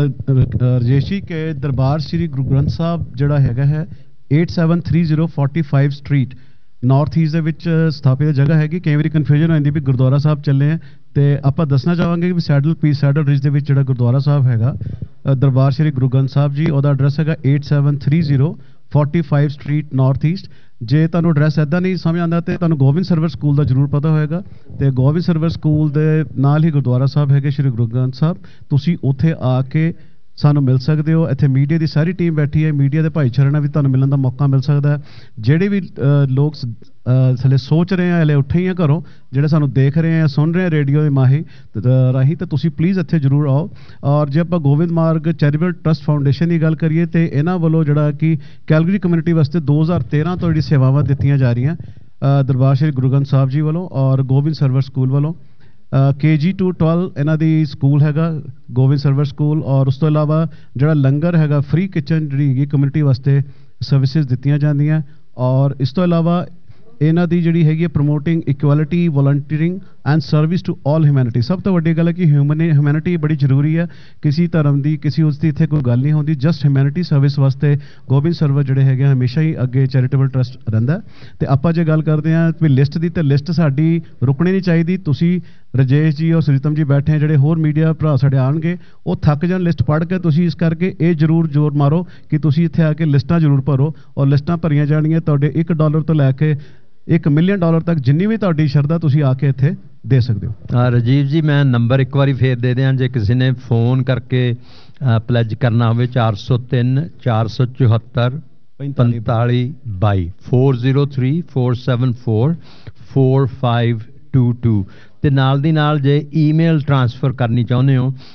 ਰਜੇਸ਼ ਜੀ ਕਿ ਦਰਬਾਰ ਸ੍ਰੀ ਗੁਰੂ ਗ੍ਰੰਥ ਸਾਹਿਬ ਜਿਹੜਾ ਹੈਗਾ ਹੈ eight seven three zero forty-five street north East ਦੇ ਵਿੱਚ ਸਥਾਪਿਤ ਜਗ੍ਹਾ ਹੈਗੀ। ਕਈ ਵਾਰੀ ਕਨਫਿਊਜ਼ਨ ਹੋ ਜਾਂਦੀ ਵੀ ਗੁਰਦੁਆਰਾ ਸਾਹਿਬ ਚੱਲੇ ਆ, ਤੇ ਆਪਾਂ ਦੱਸਣਾ ਚਾਹਾਂਗੇ ਕਿ ਸੈਡਲ ਪੀਸ ਸੈਡਲ ਰਿਜ ਦੇ ਵਿੱਚ ਜਿਹੜਾ ਗੁਰਦੁਆਰਾ ਸਾਹਿਬ ਹੈਗਾ ਦਰਬਾਰ ਸ੍ਰੀ ਗੁਰੂ ਗ੍ਰੰਥ ਸਾਹਿਬ ਜੀ, ਉਹਦਾ ਐਡਰੈਸ ਹੈਗਾ eight seven three zero forty-five street north East. ਜੇ ਤੁਹਾਨੂੰ ਐਡਰੈਸ ਇੱਦਾਂ ਨਹੀਂ ਸਮਝ ਆਉਂਦਾ ਤੇ ਤੁਹਾਨੂੰ ਗੋਬਿੰਦ ਸਰਵਰ ਸਕੂਲ ਦਾ ਜ਼ਰੂਰ ਪਤਾ ਹੋਏਗਾ, ਤੇ ਗੋਬਿੰਦ ਸਰਵਰ ਸਕੂਲ ਦੇ ਨਾਲ ਹੀ ਗੁਰਦੁਆਰਾ ਸਾਹਿਬ ਹੈਗੇ ਸ੍ਰੀ ਗੁਰੂ ਗ੍ਰੰਥ ਸਾਹਿਬ। ਤੁਸੀਂ ਉੱਥੇ ਆ ਕੇ ਸਾਨੂੰ ਮਿਲ ਸਕਦੇ ਹੋ। ਇੱਥੇ ਮੀਡੀਆ ਦੀ ਸਾਰੀ ਟੀਮ ਬੈਠੀ ਹੈ, ਮੀਡੀਆ ਦੇ ਭਾਈਚਾਰੇ ਨਾਲ ਵੀ ਤੁਹਾਨੂੰ ਮਿਲਣ ਦਾ ਮੌਕਾ ਮਿਲ ਸਕਦਾ ਹੈ। ਜਿਹੜੇ ਵੀ ਲੋਕ ਹਲੇ ਸੋਚ ਰਹੇ ਆ, ਹਲੇ ਉੱਠੇ ਹੀ ਆ ਘਰੋਂ, ਜਿਹੜੇ ਸਾਨੂੰ ਦੇਖ ਰਹੇ ਆ, ਸੁਣ ਰਹੇ ਆ ਰੇਡੀਓ ਦੇ ਮਾਹੀ ਰਾਹੀਂ, ਤਾਂ ਤੁਸੀਂ ਪਲੀਜ਼ ਇੱਥੇ ਜ਼ਰੂਰ ਆਓ। ਔਰ ਜੇ ਆਪਾਂ ਗੋਬਿੰਦ ਮਾਰਗ ਚੈਰੀਟੇਬਲ ਟਰਸਟ ਫਾਊਂਡੇਸ਼ਨ ਦੀ ਗੱਲ ਕਰੀਏ ਤੇ ਇਹਨਾਂ ਵੱਲੋਂ ਜਿਹੜਾ ਕਿ ਕੈਲਗਰੀ ਕਮਿਊਨਿਟੀ ਵਾਸਤੇ ਦੋ ਹਜ਼ਾਰ ਤੇਰਾਂ ਤੋਂ ਜਿਹੜੀ ਸੇਵਾਵਾਂ ਦਿੱਤੀਆਂ ਜਾ ਰਹੀਆਂ ਦਰਬਾਰ ਸ਼੍ਰੀ ਗੁਰੂ ਗ੍ਰੰਥ ਸਾਹਿਬ ਜੀ ਵੱਲੋਂ ਔਰ ਗੋਬਿੰਦ ਸਰਵਰ ਸਕੂਲ ਵੱਲੋਂ। ਕੇ ਜੀ ਟੂ ਟਵੈਲਵ ਇਹਨਾਂ ਦੀ ਸਕੂਲ ਹੈਗਾ ਗੋਬਿੰਦ ਸਰਵਰ ਸਕੂਲ, ਔਰ ਉਸ ਤੋਂ ਇਲਾਵਾ ਜਿਹੜਾ ਲੰਗਰ ਹੈਗਾ ਫ੍ਰੀ ਕਿਚਨ ਜਿਹੜੀ ਹੈਗੀ ਕਮਿਊਨਿਟੀ ਵਾਸਤੇ ਸਰਵਿਸਿਜ਼ ਦਿੱਤੀਆਂ ਜਾਂਦੀਆਂ। ਔਰ ਇਸ ਤੋਂ ਇਲਾਵਾ ਇਹਨਾਂ ਦੀ ਜਿਹੜੀ ਹੈਗੀ ਪ੍ਰਮੋਟਿੰਗ equality, ਵੋਲੰਟੀਅਰਿੰਗ and service to all humanity. ਸਭ ਤੋਂ ਵੱਡੀ ਗੱਲ ਹੈ ਕਿ ਹਿਊਮਨ ਹਿਊਮੈਨਿਟੀ ਬੜੀ ਜ਼ਰੂਰੀ ਹੈ। ਕਿਸੇ ਧਰਮ ਦੀ ਕਿਸੇ ਉਸ ਦੀ ਇੱਥੇ ਕੋਈ ਗੱਲ ਨਹੀਂ ਹੁੰਦੀ, ਜਸਟ ਹਿਊਮੈਨਿਟੀ ਸਰਵਿਸ ਵਾਸਤੇ ਗੋਬਿੰਦ ਸਰਵਰ ਜਿਹੜੇ ਹੈਗੇ ਹਮੇਸ਼ਾ ਹੀ ਅੱਗੇ ਚੈਰੀਟੇਬਲ ਟਰਸਟ ਰਹਿੰਦਾ। ਤੇ ਆਪਾਂ ਜੇ ਗੱਲ ਕਰਦੇ ਹਾਂ ਵੀ ਲਿਸਟ ਦੀ, ਤੇ ਲਿਸਟ ਸਾਡੀ ਰੁਕਣੀ ਨਹੀਂ ਚਾਹੀਦੀ। ਤੁਸੀਂ ਰਜੇਸ਼ ਜੀ ਔਰ ਸੁਰੀਤਮ ਜੀ ਬੈਠੇ ਆ, ਜਿਹੜੇ ਹੋਰ ਮੀਡੀਆ ਭਰਾ ਸਾਡੇ ਆਉਣਗੇ ਉਹ ਥੱਕ ਜਾਣ ਲਿਸਟ ਪੜ੍ਹ ਕੇ। ਤੁਸੀਂ ਇਸ ਕਰਕੇ ਇਹ ਜ਼ਰੂਰ ਜ਼ੋਰ ਮਾਰੋ ਕਿ ਤੁਸੀਂ ਇੱਥੇ ਆ ਕੇ ਲਿਸਟਾਂ ਜ਼ਰੂਰ ਭਰੋ, ਔਰ ਲਿਸਟਾਂ ਭਰੀਆਂ ਜਾਣਗੀਆਂ ਤੁਹਾਡੇ ਇੱਕ ਡਾਲਰ ਤੋਂ ਲੈ ਕੇ ਇੱਕ ਮਿਲੀਅਨ ਡਾਲਰ ਤੱਕ, ਜਿੰਨੀ ਵੀ ਤੁਹਾਡੀ ਸ਼ਰਧਾ ਤੁਸੀਂ ਆ ਕੇ ਇੱਥੇ ਦੇ ਸਕਦੇ ਹੋ। ਰਾਜੀਵ ਜੀ ਮੈਂ ਨੰਬਰ ਇੱਕ ਵਾਰੀ ਫੇਰ ਦੇ ਦਿਆਂ, ਜੇ ਕਿਸੇ ਨੇ ਫੋਨ ਕਰਕੇ ਪਲੈਜ ਕਰਨਾ ਹੋਵੇ ਚਾਰ ਸੌ ਤਿੰਨ ਚਾਰ ਸੌ ਚੁਹੱਤਰ ਪੰਤਾਲੀ ਬਾਈ four zero three four seven four four five two two। ਤੇ ਨਾਲ ਦੀ ਨਾਲ ਜੇ ਈਮੇਲ ਟ੍ਰਾਂਸਫਰ ਕਰਨੀ ਚਾਹੁੰਦੇ ਹੋ